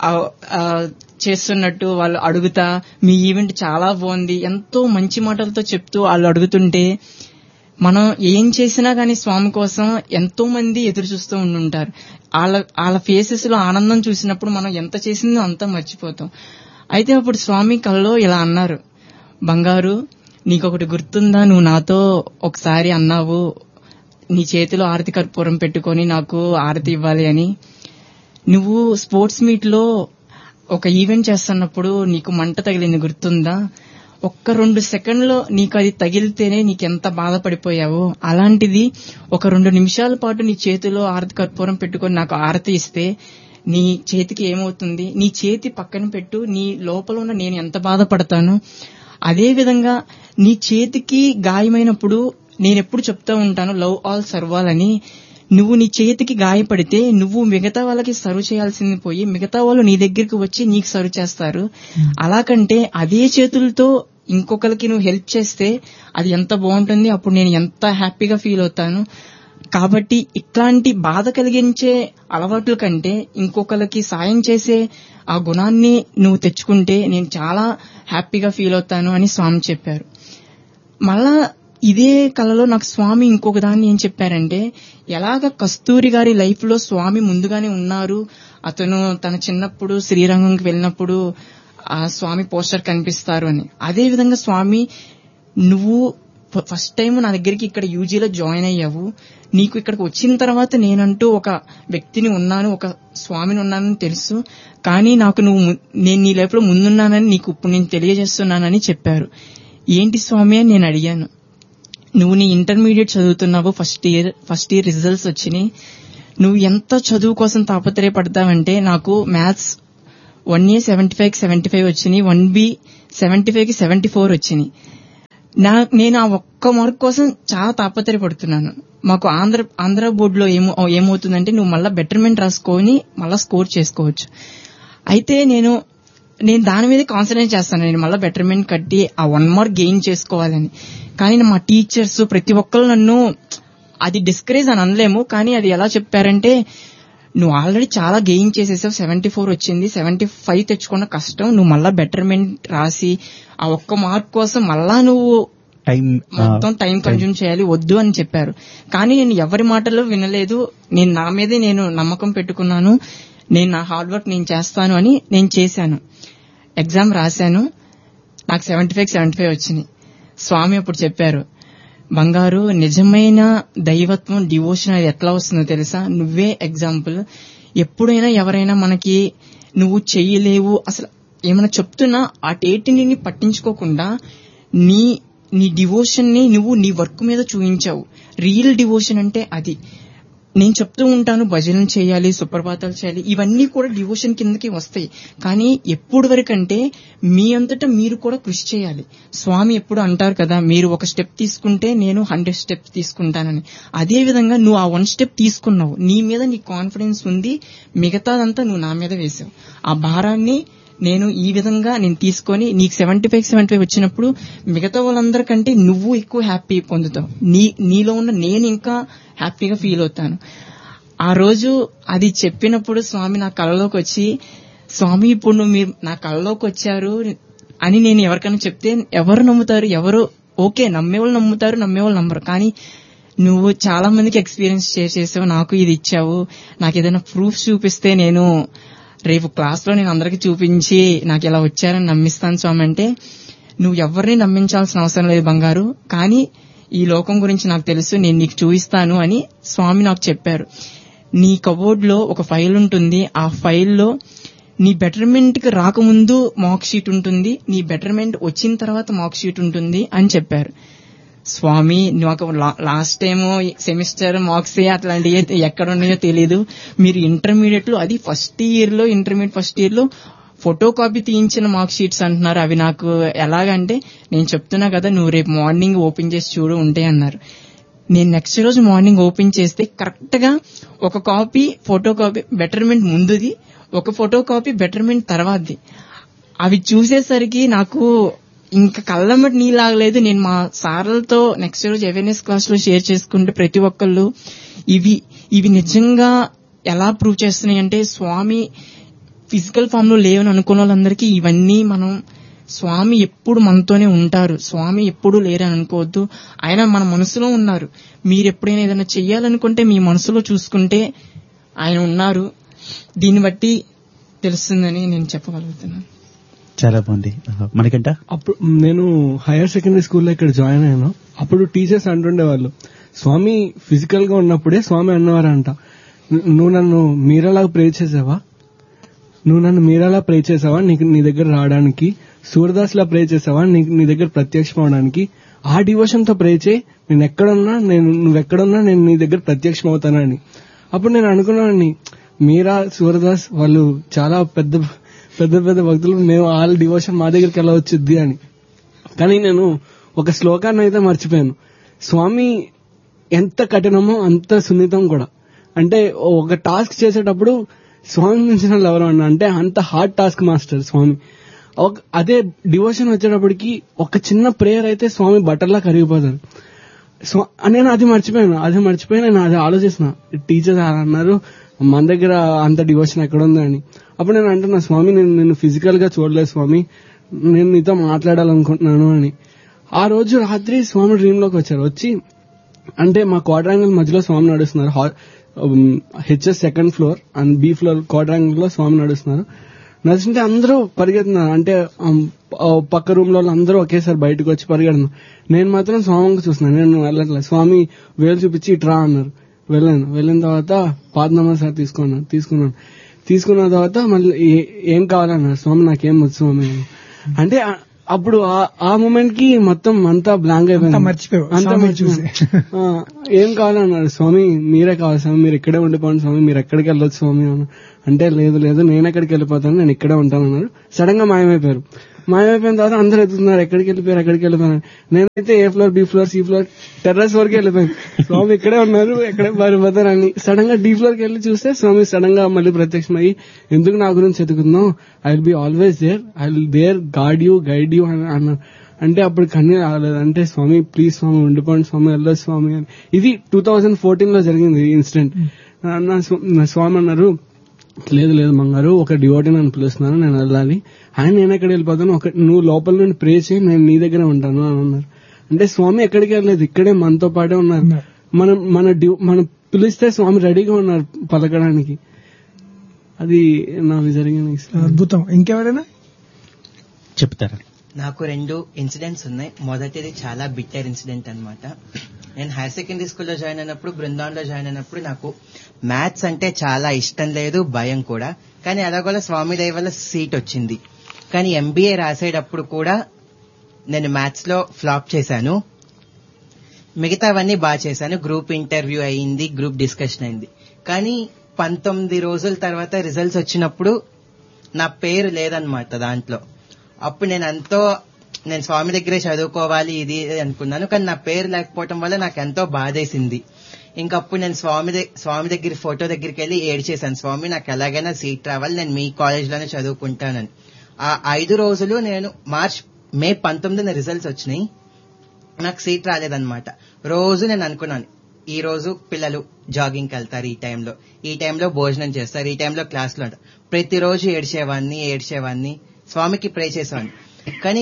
చేస్తున్నట్టు వాళ్ళు అడుగుతా, మీ ఈవెంట్ చాలా బాగుంది, ఎంతో మంచి మాటలతో చెప్తూ వాళ్ళు అడుగుతుంటే, మనం ఏం చేసినా గానీ స్వామి కోసం ఎంతో మంది ఎదురు చూస్తూ ఉండుంటారు. వాళ్ళ ఫేసెస్ లో ఆనందం చూసినప్పుడు మనం ఎంత చేసిందో అంతా మర్చిపోతాం. అయితే అప్పుడు స్వామి కల్లో ఇలా అన్నారు, బంగారు నీకొకటి గుర్తుందా, నువ్వు నాతో ఒకసారి అన్నావు నీ చేతిలో ఆరతి కర్పూరం పెట్టుకొని నాకు ఆరతి ఇవ్వాలి అని. నువ్వు స్పోర్ట్స్ మీట్ లో ఒక ఈవెంట్ చేస్తున్నప్పుడు నీకు మంట తగిలింది గుర్తుందా? ఒక్క 2 సెకండ్లో నీకు అది తగిలితేనే నీకెంత బాధపడిపోయావో, అలాంటిది ఒక 2 నిమిషాల పాటు నీ చేతిలో ఆరతి కర్పూరం పెట్టుకొని నాకు ఆరతి ఇస్తే నీ చేతికి ఏమవుతుంది? నీ చేతి పక్కన పెట్టు, నీ లోపల ఉన్న నేను ఎంత బాధపడతాను. అదే విధంగా నీ చేతికి గాయమైనప్పుడు నేనెప్పుడు చెప్తా ఉంటాను, లవ్ ఆల్ సర్వ్ ఆల్ అని. నువ్వు నీ చేతికి గాయపడితే నువ్వు మిగతా వాళ్ళకి సర్వ్ చేయాల్సింది పోయి మిగతా వాళ్ళు నీ దగ్గరికి వచ్చి నీకు సర్వ్ చేస్తారు. అలాకంటే అదే చేతులతో ఇంకొకరికి నువ్వు హెల్ప్ చేస్తే అది ఎంత బాగుంటుంది, అప్పుడు నేను ఎంత హ్యాపీగా ఫీల్ అవుతాను. కాబట్టి ఇట్లాంటి బాధ కలిగించే అలవాట్ల కంటే ఇంకొకరికి సాయం చేసే ఆ గుణాన్ని నువ్వు తెచ్చుకుంటే నేను చాలా హ్యాపీగా ఫీల్ అవుతాను అని స్వామి చెప్పారు. మళ్ళా ఇదే కళలో నాకు స్వామి ఇంకొక దాన్ని ఏం చెప్పారంటే, ఎలాగ కస్తూరి గారి లైఫ్ లో స్వామి ముందుగానే ఉన్నారు, అతను తన చిన్నప్పుడు శ్రీరంగంకి వెళ్ళినప్పుడు ఆ స్వామి పోస్టర్ కనిపిస్తారు అని. అదే విధంగా స్వామి నువ్వు ఫస్ట్ టైం నా దగ్గరికి ఇక్కడ యూజీలో జాయిన్ అయ్యావు, నీకు ఇక్కడికి వచ్చిన తర్వాత నేనంటూ ఒక వ్యక్తిని ఉన్నాను, ఒక స్వామిని ఉన్నానని తెలుసు, కానీ నాకు నేను నీ లైఫ్ లో ముందున్నానని నీకు ఇప్పుడు నేను తెలియజేస్తున్నానని చెప్పారు. ఏంటి స్వామి అని నేను అడిగాను. నువ్వు నీ ఇంటర్మీడియట్ చదువుతున్నావు, ఫస్ట్ ఇయర్ రిజల్ట్స్ వచ్చినాయి, నువ్వు ఎంత చదువు కోసం తాపత్రయపడతావంటే, నాకు మ్యాథ్స్ 1A 75 వచ్చినాయి, 1B 75కి 74 వచ్చినాయి. నేను ఆ ఒక్క మార్క్ కోసం చాలా తాపత్రయపడుతున్నాను. మాకు ఆంధ్ర బోర్డులో ఏమవుతుందంటే నువ్వు మళ్ళా బెటర్మెంట్ రాసుకొని మళ్ళా స్కోర్ చేసుకోవచ్చు. అయితే నేను దాని మీద కాన్సన్ట్రేట్ చేస్తాను, నేను మళ్ళీ బెటర్మెంట్ కట్టి ఆ 1 మార్క్ గెయిన్ చేసుకోవాలని. కానీ మా టీచర్స్ ప్రతి ఒక్కరు నన్ను, అది డిస్కరేజ్ అని అనలేము, కానీ అది ఎలా చెప్పారంటే, నువ్వు ఆల్రెడీ చాలా గెయిన్ చేసేసావు, 74 వచ్చింది, 75 తెచ్చుకున్న కష్టం, నువ్వు మళ్ళా బెటర్మెంట్ రాసి ఆ ఒక్క మార్క్ కోసం మళ్ళా నువ్వు మొత్తం టైం కన్జ్యూమ్ చేయాలి, వద్దు అని చెప్పారు. కానీ నేను ఎవరి మాటలు వినలేదు. నేను నా మీదే నేను నమ్మకం పెట్టుకున్నాను, నేను నా హార్డ్ వర్క్ నేను చేస్తాను అని నేను చేశాను. ఎగ్జామ్ రాశాను, నాకు 75 వచ్చినాయి. స్వామి అప్పుడు చెప్పారు, బంగారు, నిజమైన దైవత్వం, డివోషన్ అది ఎట్లా వస్తుందో తెలుసా, నువ్వే ఎగ్జాంపుల్. ఎప్పుడైనా ఎవరైనా మనకి నువ్వు చెయ్యలేవు అసలు ఏమైనా చెప్తున్నా అటేటిని పట్టించుకోకుండా నీ డివోషన్ ని నువ్వు నీ వర్క్ మీద చూపించావు. రియల్ డివోషన్ అంటే అది. నేను చెప్తూ ఉంటాను, భజనలు చేయాలి, సుప్రభాతాలు చేయాలి, ఇవన్నీ కూడా డివోషన్ కిందకి వస్తాయి. కానీ ఎప్పుడు వరకంటే మీ అంతటా మీరు కూడా కృషి చేయాలి. స్వామి ఎప్పుడు అంటారు కదా, మీరు ఒక స్టెప్ తీసుకుంటే నేను 100 స్టెప్స్ తీసుకుంటానని. అదే విధంగా నువ్వు ఆ 1 స్టెప్ తీసుకున్నావు, నీ మీద నీ కాన్ఫిడెన్స్ ఉంది, మిగతాదంతా నువ్వు నా మీద వేసావు. ఆ భారాన్ని నేను ఈ విధంగా నేను తీసుకొని నీకు 75 వచ్చినప్పుడు మిగతా వాళ్ళందరికంటే నువ్వు ఎక్కువ హ్యాపీ పొందుతావు. నీలో ఉన్న నేను ఇంకా హ్యాపీగా ఫీల్ అవుతాను. ఆ రోజు అది చెప్పినప్పుడు స్వామి నా కళలోకి వచ్చి, స్వామి ఇప్పుడు మీరు నా కళలోకి వచ్చారు అని నేను ఎవరికైనా చెప్తే ఎవరు నమ్ముతారు? ఎవరు ఓకే నమ్మేవాళ్ళు నమ్ముతారు, నమ్మేవాళ్ళు నమ్మరు. కానీ నువ్వు చాలా మందికి ఎక్స్పీరియన్స్ షేర్ చేసావు, నాకు ఇది ఇచ్చావు, నాకు ఏదైనా ప్రూఫ్ చూపిస్తే నేను రేపు క్లాస్ లో నేను అందరికి చూపించి నాకు ఇలా వచ్చారని నమ్మిస్తాను స్వామి అంటే, నువ్వు ఎవరిని నమ్మించాల్సిన అవసరం లేదు బంగారు, కానీ ఈ లోకం గురించి నాకు తెలుసు, నేను నీకు చూపిస్తాను అని స్వామి నాకు చెప్పారు. నీ కబోర్డ్ లో ఒక ఫైల్ ఉంటుంది, ఆ ఫైల్లో నీ బెటర్మెంట్ కి రాకముందు మార్క్ షీట్ ఉంటుంది, నీ బెటర్మెంట్ వచ్చిన తర్వాత మార్క్ షీట్ ఉంటుంది అని చెప్పారు. స్వామి నాకు లాస్ట్ టైం సెమిస్టర్ మార్క్స్ అట్లాంటివి ఎక్కడ ఉన్నాయో తెలీదు, మీరు ఇంటర్మీడియట్ లో అది ఇంటర్మీడియట్ ఫస్ట్ ఇయర్ లో ఫోటో కాపీ తీయించిన మార్క్ షీట్స్ అంటున్నారు. అవి నాకు ఎలాగంటే, నేను చెప్తున్నా కదా నువ్వు రేపు మార్నింగ్ ఓపెన్ చేసి చూడు ఉంటాయి అన్నారు. నేను నెక్స్ట్ రోజు మార్నింగ్ ఓపెన్ చేస్తే కరెక్ట్ గా ఒక కాపీ ఫోటో కాపీ బెటర్మెంట్ ముందుది, ఒక ఫోటో కాపీ బెటర్మెంట్ తర్వాతది. అవి చూసేసరికి నాకు ఇంకా కళ్ళమ్మటి నీలాగలేదు. నేను మా సార్లతో నెక్స్ట్ రోజు అవేర్నెస్ క్లాస్ లో షేర్ చేసుకుంటే ప్రతి ఒక్కళ్ళు ఇవి నిజంగా ఎలా ప్రూవ్ చేస్తున్నాయి అంటే, స్వామి ఫిజికల్ ఫామ్ లో లేవని అనుకున్న వాళ్ళందరికీ ఇవన్నీ మనం, స్వామి ఎప్పుడు మనతోనే ఉంటారు, స్వామి ఎప్పుడు లేరని అనుకోవద్దు, ఆయన మన మనసులో ఉన్నారు. మీరు ఎప్పుడైనా ఏదైనా చెయ్యాలనుకుంటే మీ మనసులో చూసుకుంటే ఆయన ఉన్నారు. దీన్ని బట్టి తెలుస్తుందని నేను చెప్పగలుగుతున్నాను. చాలా బాగుంది. మనకంట అప్పుడు నేను హైయర్ సెకండరీ స్కూల్లో ఇక్కడ జాయిన్ అయ్యాను. అప్పుడు టీచర్స్ అంటుండేవాళ్ళు, స్వామి ఫిజికల్ గా ఉన్నప్పుడే స్వామి అన్నవారంట, నువ్వు నన్ను మీరలాగా ప్రే చేసావా, నీకు నీ దగ్గర రావడానికి, సూర్యదాస్ లా ప్రే చేసావా నీ దగ్గర ప్రత్యక్షం అవడానికి, ఆ డివోషన్ తో ప్రే చేయి, నువ్వెక్కడున్నా నేను నీ దగ్గర ప్రత్యక్షం అవుతానని. అప్పుడు నేను అనుకున్నాను, మీరా సూర్యదాస్ వాళ్ళు చాలా పెద్ద భక్తులు, మేము వాళ్ళ డివోషన్ మా దగ్గరికి ఎలా వచ్చింది అని. కానీ నేను ఒక శ్లోకాన్ని అయితే మర్చిపోయాను, స్వామి ఎంత కఠినమో అంత సున్నితం కూడా. అంటే ఒక టాస్క్ చేసేటప్పుడు స్వామి మించిన ఎవరు అన్నా అంటే అంత హార్డ్ టాస్క్ మాస్టర్ స్వామి. అదే డివోషన్ వచ్చేటప్పటికి ఒక చిన్న ప్రేయర్ అయితే స్వామి బట్టర్లా కరిగిపోతారు. నేను అది మర్చిపోయి నేను అది ఆలోచిస్తున్నా, టీచర్స్ అన్నారు మన దగ్గర అంత డివోషన్ ఎక్కడ ఉందని. అప్పుడు నేను అంటున్నా, స్వామి నేను ఫిజికల్ గా చూడలేదు స్వామి, నేను నీతో మాట్లాడాలనుకుంటున్నాను అని. ఆ రోజు రాత్రి స్వామి డ్రీమ్ లోకి వచ్చి అంటే మా క్వాడ్రాంగిల్ మధ్యలో స్వామి నడుస్తున్నారు, HS second floor and B floor quadrangle లో స్వామి నడుస్తుంటే అందరూ పరిగెత్తున్నారు. అంటే పక్క రూమ్ లో అందరూ ఒకేసారి బయటకు వచ్చి పరిగెడుతున్నారు. నేను మాత్రం స్వామికి చూస్తున్నాను, నేను వెళ్ళట్లేదు. స్వామి వేలు చూపించి ఇట్రా అన్నారు. వెళ్ళిన తర్వాత పాదనమస్కారం తీసుకున్న తర్వాత మళ్ళీ ఏం కావాలన్నారు. స్వామి నాకేం వచ్చు స్వామి అంటే అప్పుడు ఆ మూమెంట్ కి మొత్తం అంతా బ్లాంక్ అయిపోయింది. మర్చిపోయావు అంతా మర్చిపోయాను. ఏం కావాలన్నారు స్వామి, మీరే కావాలి స్వామి, మీరు ఇక్కడే ఉండిపోండి స్వామి, మీరు ఎక్కడికి వెళ్ళొచ్చు స్వామి అంటే లేదు నేను ఎక్కడికి వెళ్ళిపోతాను, నేను ఇక్కడే ఉంటానన్నారు. సడన్ గా మాయమైపోయారు. మాయమైపోయిన తర్వాత అందరూ ఎదుగుతున్నారు, ఎక్కడికి వెళ్ళిపోయారు. నేనైతే ఏ floor, B floor, C floor, terrace వరకు వెళ్ళిపోయాను. స్వామి ఇక్కడే ఉన్నారు, ఎక్కడే పారిపోతారు అని. సడన్ గా డి ఫ్లోర్ కి వెళ్ళి చూస్తే స్వామి సడన్ గా మళ్ళీ ప్రత్యక్షమయ్యి, ఎందుకు నా గురించి ఎదుగుతున్నావు, I will be always there, I will there guide you అని అన్నారు. అంటే అప్పుడు కన్నీ రాలేదు. అంటే స్వామి ప్లీజ్ స్వామి ఉండిపోండి స్వామి, వెళ్ళదు స్వామి అని. ఇది 2014 లో జరిగింది ఈ ఇన్సిడెంట్. నా స్వామి అన్నారు, లేదు మంగారు, ఒక డివోటీ నన్ను పిలుస్తున్నాను, నేను వెళ్ళాలి. ఆయన నేను ఎక్కడ వెళ్ళిపోతాను, నువ్వు లోపల నుండి ప్రే చేయి, నేను నీ దగ్గర ఉంటాను అని అన్నారు. అంటే స్వామి ఎక్కడికి వెళ్ళలేదు, ఇక్కడే మనతో పాటే ఉన్నారు. మనం పిలిస్తే స్వామి రెడీగా ఉన్నారు పలకడానికి. అది నాకు జరిగిన అద్భుతం. ఇంకెవరైనా చెప్తారా? నాకు 2 ఇన్సిడెంట్స్ ఉన్నాయి. మొదటిది చాలా బిట్టర్ ఇన్సిడెంట్ అన్నమాట. నేను హైర్ సెకండరీ స్కూల్లో జాయిన్ అయినప్పుడు, బృందావన్లో జాయిన్ అయినప్పుడు నాకు మ్యాథ్స్ అంటే చాలా ఇష్టం లేదు, భయం కూడా. కానీ అలాగోలా స్వామి దయ వల్ల సీట్ వచ్చింది. కానీ ఎంబీఏ రాసేటప్పుడు కూడా నేను మ్యాథ్స్ లో ఫ్లాప్ చేశాను. మిగతావన్నీ బాగా చేశాను. గ్రూప్ ఇంటర్వ్యూ అయింది, గ్రూప్ డిస్కషన్ అయింది. కానీ 19 రోజుల తర్వాత రిజల్ట్స్ వచ్చినప్పుడు నా పేరు లేదనమాట దాంట్లో. అప్పుడు నేను స్వామి దగ్గరే చదువుకోవాలి ఇది అనుకున్నాను. కానీ నా పేరు లేకపోవటం వల్ల నాకు ఎంతో బాధేసింది. ఇంకప్పుడు నేను స్వామి దగ్గర ఫోటో దగ్గరికి వెళ్ళి ఏడ్చేశాను, స్వామి నాకు ఎలాగైనా సీట్ రావాలి, నేను మీ కాలేజ్లోనే చదువుకుంటానని. ఆ 5 రోజులు నేను మే 19న రిజల్ట్స్ వచ్చినాయి, నాకు సీట్ రాలేదన్నమాట. రోజు నేను అనుకున్నాను, ఈ రోజు పిల్లలు జాగింగ్కి వెళ్తారు, ఈ టైంలో భోజనం చేస్తారు, ఈ టైంలో క్లాస్లో ఉంటారు. ప్రతిరోజు ఏడ్చేవాడిని, స్వామికి ప్రే చేసేవాడిని. కానీ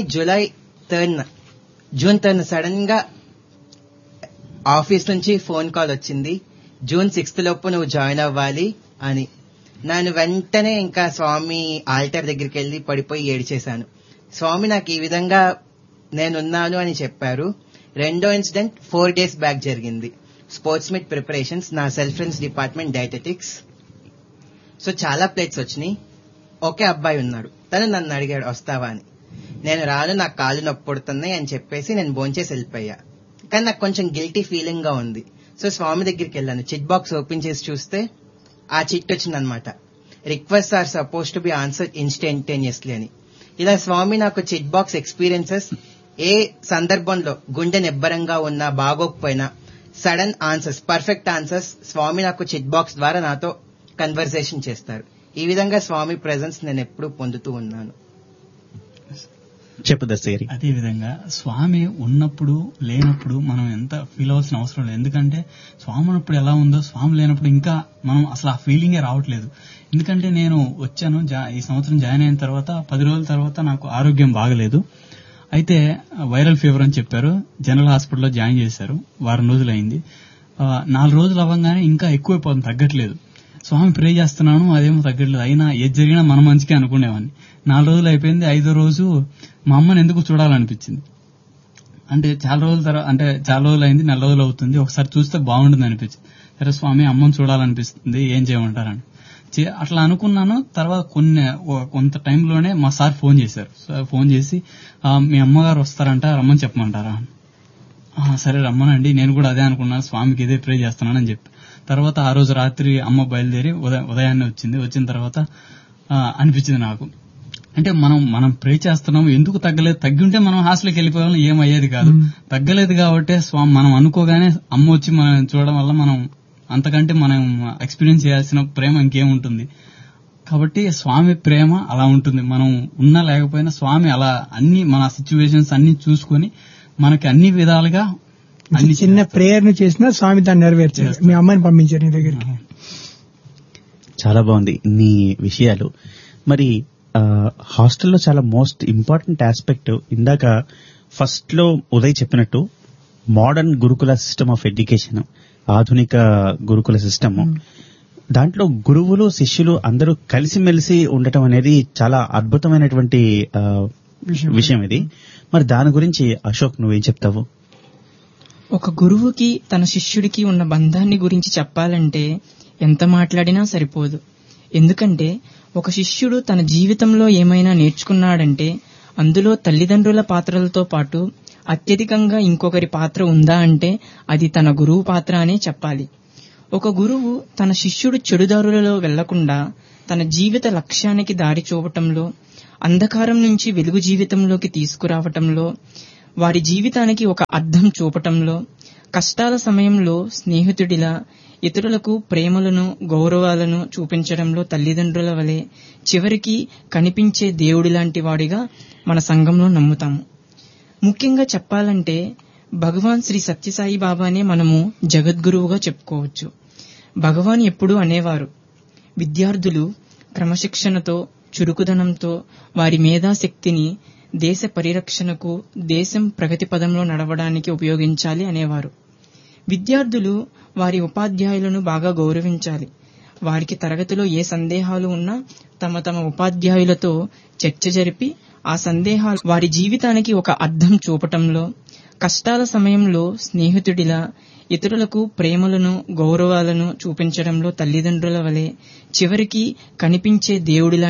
జూన్ 3 సడన్ గా ఆఫీస్ నుంచి ఫోన్ కాల్ వచ్చింది, జూన్ 6 లోపు నువ్వు జాయిన్ అవ్వాలి అని. నేను వెంటనే ఇంకా స్వామి ఆల్టర్ దగ్గరికి వెళ్లి పడిపోయి ఏడ్చేశాను. స్వామి నాకు ఈ విధంగా నేనున్నాను అని చెప్పారు. రెండో ఇన్సిడెంట్ 4 days బ్యాక్ జరిగింది. స్పోర్ట్స్ మీట్ ప్రిపరేషన్స్, నా self defence department dietetics. So చాలా ప్లేట్స్ వచ్చినాయి. ఒకే అబ్బాయి ఉన్నాడు, తను నన్ను అడిగాడు వస్తావా అని. నేను రాను, నాకు కాళ్ళు నొప్పి పుడుతున్నాయి అని చెప్పేసి నేను భోంచేసి వెళ్ళిపోయా. కానీ నాకు కొంచెం గిల్టీ ఫీలింగ్ గా ఉంది. సో స్వామి దగ్గరికి వెళ్ళాను. చిట్ బాక్స్ ఓపెన్ చేసి చూస్తే ఆ చిట్ వచ్చిందనమాట, request are suppose to be answer instantaneously అని. ఇలా స్వామి నాకు చిట్ బాక్స్ ఎక్స్పీరియన్సెస్, ఏ సందర్భంలో గుండె నిబ్బరంగా ఉన్నా బాగోకపోయినా సడన్ ఆన్సర్స్, పర్ఫెక్ట్ ఆన్సర్స్ స్వామి నాకు చిట్ బాక్స్ ద్వారా నాతో కన్వర్సేషన్ చేస్తారు. ఈ విధంగా స్వామి ప్రెజెన్స్ నేను ఎప్పుడూ పొందుతూ ఉన్నాను. అదే విధంగా స్వామి ఉన్నప్పుడు లేనప్పుడు మనం ఎంత ఫీల్ అవ్వాల్సిన అవసరం లేదు. ఎందుకంటే స్వామి ఉన్నప్పుడు ఎలా ఉందో స్వామి లేనప్పుడు ఇంకా మనం అసలు ఆ ఫీలింగే రావట్లేదు. ఎందుకంటే నేను వచ్చాను, ఈ సంవత్సరం జాయిన్ అయిన తర్వాత 10 రోజుల తర్వాత నాకు ఆరోగ్యం బాగలేదు. అయితే వైరల్ ఫీవర్ అని చెప్పారు, జనరల్ హాస్పిటల్లో జాయిన్ చేశారు. వారం రోజులు అయింది. 4 రోజులు అవ్వగానే ఇంకా ఎక్కువైపోతుంది, తగ్గట్లేదు. స్వామి ప్రే చేస్తున్నాను, అదేమో తగ్గట్లేదు. అయినా ఏది జరిగినా మన మంచికే అనుకునేవాడిని. 4 రోజులు అయిపోయింది. 5వ రోజు మా అమ్మని ఎందుకు చూడాలనిపించింది. అంటే చాలా రోజులు అయింది, 4 రోజులు అవుతుంది, ఒకసారి చూస్తే బాగుంటుంది అనిపించింది. సరే స్వామి అమ్మని చూడాలనిపిస్తుంది, ఏం చేయమంటారని అట్లా అనుకున్నాను. తర్వాత కొంత టైంలోనే మా సార్ ఫోన్ చేశారు. ఫోన్ చేసి మీ అమ్మగారు వస్తారంట, రమ్మని చెప్పమంటారా? సరే రమ్మనండి, నేను కూడా అదే అనుకున్నాను, స్వామికి ఇదే ప్రే చేస్తున్నానని చెప్పి. తర్వాత ఆ రోజు రాత్రి అమ్మ బయలుదేరి ఉదయాన్నే వచ్చింది. వచ్చిన తర్వాత అనిపించింది నాకు, అంటే మనం ప్రే చేస్తున్నాం, ఎందుకు తగ్గలేదు, తగ్గి ఉంటే మనం హాస్టల్కి వెళ్ళిపోవాలి, ఏమయ్యేది కాదు. తగ్గలేదు కాబట్టి స్వామి మనం అనుకోగానే అమ్మ వచ్చి మనం చూడడం వల్ల మనం అంతకంటే మనం ఎక్స్పీరియన్స్ చేయాల్సిన ప్రేమ ఇంకేముంటుంది. కాబట్టి స్వామి ప్రేమ అలా ఉంటుంది. మనం ఉన్నా లేకపోయినా స్వామి అలా అన్ని మన సిచ్యువేషన్స్ అన్ని చూసుకొని మనకి అన్ని విధాలుగా అన్ని చిన్న ప్రేయర్ ను చేసినా స్వామి దాన్ని నెరవేర్చారు. మీ అమ్మని పంపించారు నీ దగ్గరికి. చాలా బాగుంది ఇన్ని విషయాలు. మరి హాస్టల్లో చాలా మోస్ట్ ఇంపార్టెంట్ ఆస్పెక్ట్, ఇందాక ఫస్ట్ లో ఉదయ్ చెప్పినట్టు మోడర్న్ గురుకుల సిస్టమ్ ఆఫ్ ఎడ్యుకేషన్, ఆధునిక గురుకుల సిస్టమ్. దాంట్లో గురువులు శిష్యులు అందరూ కలిసిమెలిసి ఉండటం అనేది చాలా అద్భుతమైనటువంటి విషయం ఇది. మరి దాని గురించి అశోక్ నువ్వేం చెప్తావు? ఒక గురువుకి తన శిష్యుడికి ఉన్న బంధాన్ని గురించి చెప్పాలంటే ఎంత మాట్లాడినా సరిపోదు. ఎందుకంటే ఒక శిష్యుడు తన జీవితంలో ఏమైనా నేర్చుకున్నాడంటే అందులో తల్లిదండ్రుల పాత్రలతో పాటు అత్యధికంగా ఇంకొకరి పాత్ర ఉందా అంటే అది తన గురువు పాత్ర అనే చెప్పాలి. ఒక గురువు తన శిష్యుడు చెడుదారులలో వెళ్లకుండా తన జీవిత లక్ష్యానికి దారి చూపటంలో, అంధకారం నుంచి వెలుగు జీవితంలోకి తీసుకురావటంలో, వారి జీవితానికి ఒక అర్థం చూపటంలో, కష్టాల సమయంలో స్నేహితుడిలా ఇతరులకు ప్రేమలను గౌరవాలను చూపించడంలో తల్లిదండ్రుల వలె చివరికి కనిపించే దేవుడిలాంటి వాడిగా మన సంఘంలో నమ్ముతాము. ముఖ్యంగా చెప్పాలంటే భగవాన్ శ్రీ సత్యసాయి బాబానే మనము జగద్గురువుగా చెప్పుకోవచ్చు. భగవాన్ ఎప్పుడూ అనేవారు, విద్యార్థులు క్రమశిక్షణతో చురుకుదనంతో వారి మేధాశక్తిని దేశ పరిరక్షణకు, దేశం ప్రగతి పదంలో నడవడానికి ఉపయోగించాలి అనేవారు. విద్యార్థులు వారి ఉపాధ్యాయులను బాగా గౌరవించాలి. వారికి తరగతిలో ఏ సందేహాలు ఉన్నా తమ తమ ఉపాధ్యాయులతో చర్చ జరిపి ఆ సందేహాలు వారి జీవితానికి ఒక అర్థం చూపటంలో, కష్టాల సమయంలో స్నేహితుడిలా ఇతరులకు ప్రేమలను గౌరవాలను చూపించడంలో తల్లిదండ్రుల వలె చివరికి కనిపించే దేవుడిలా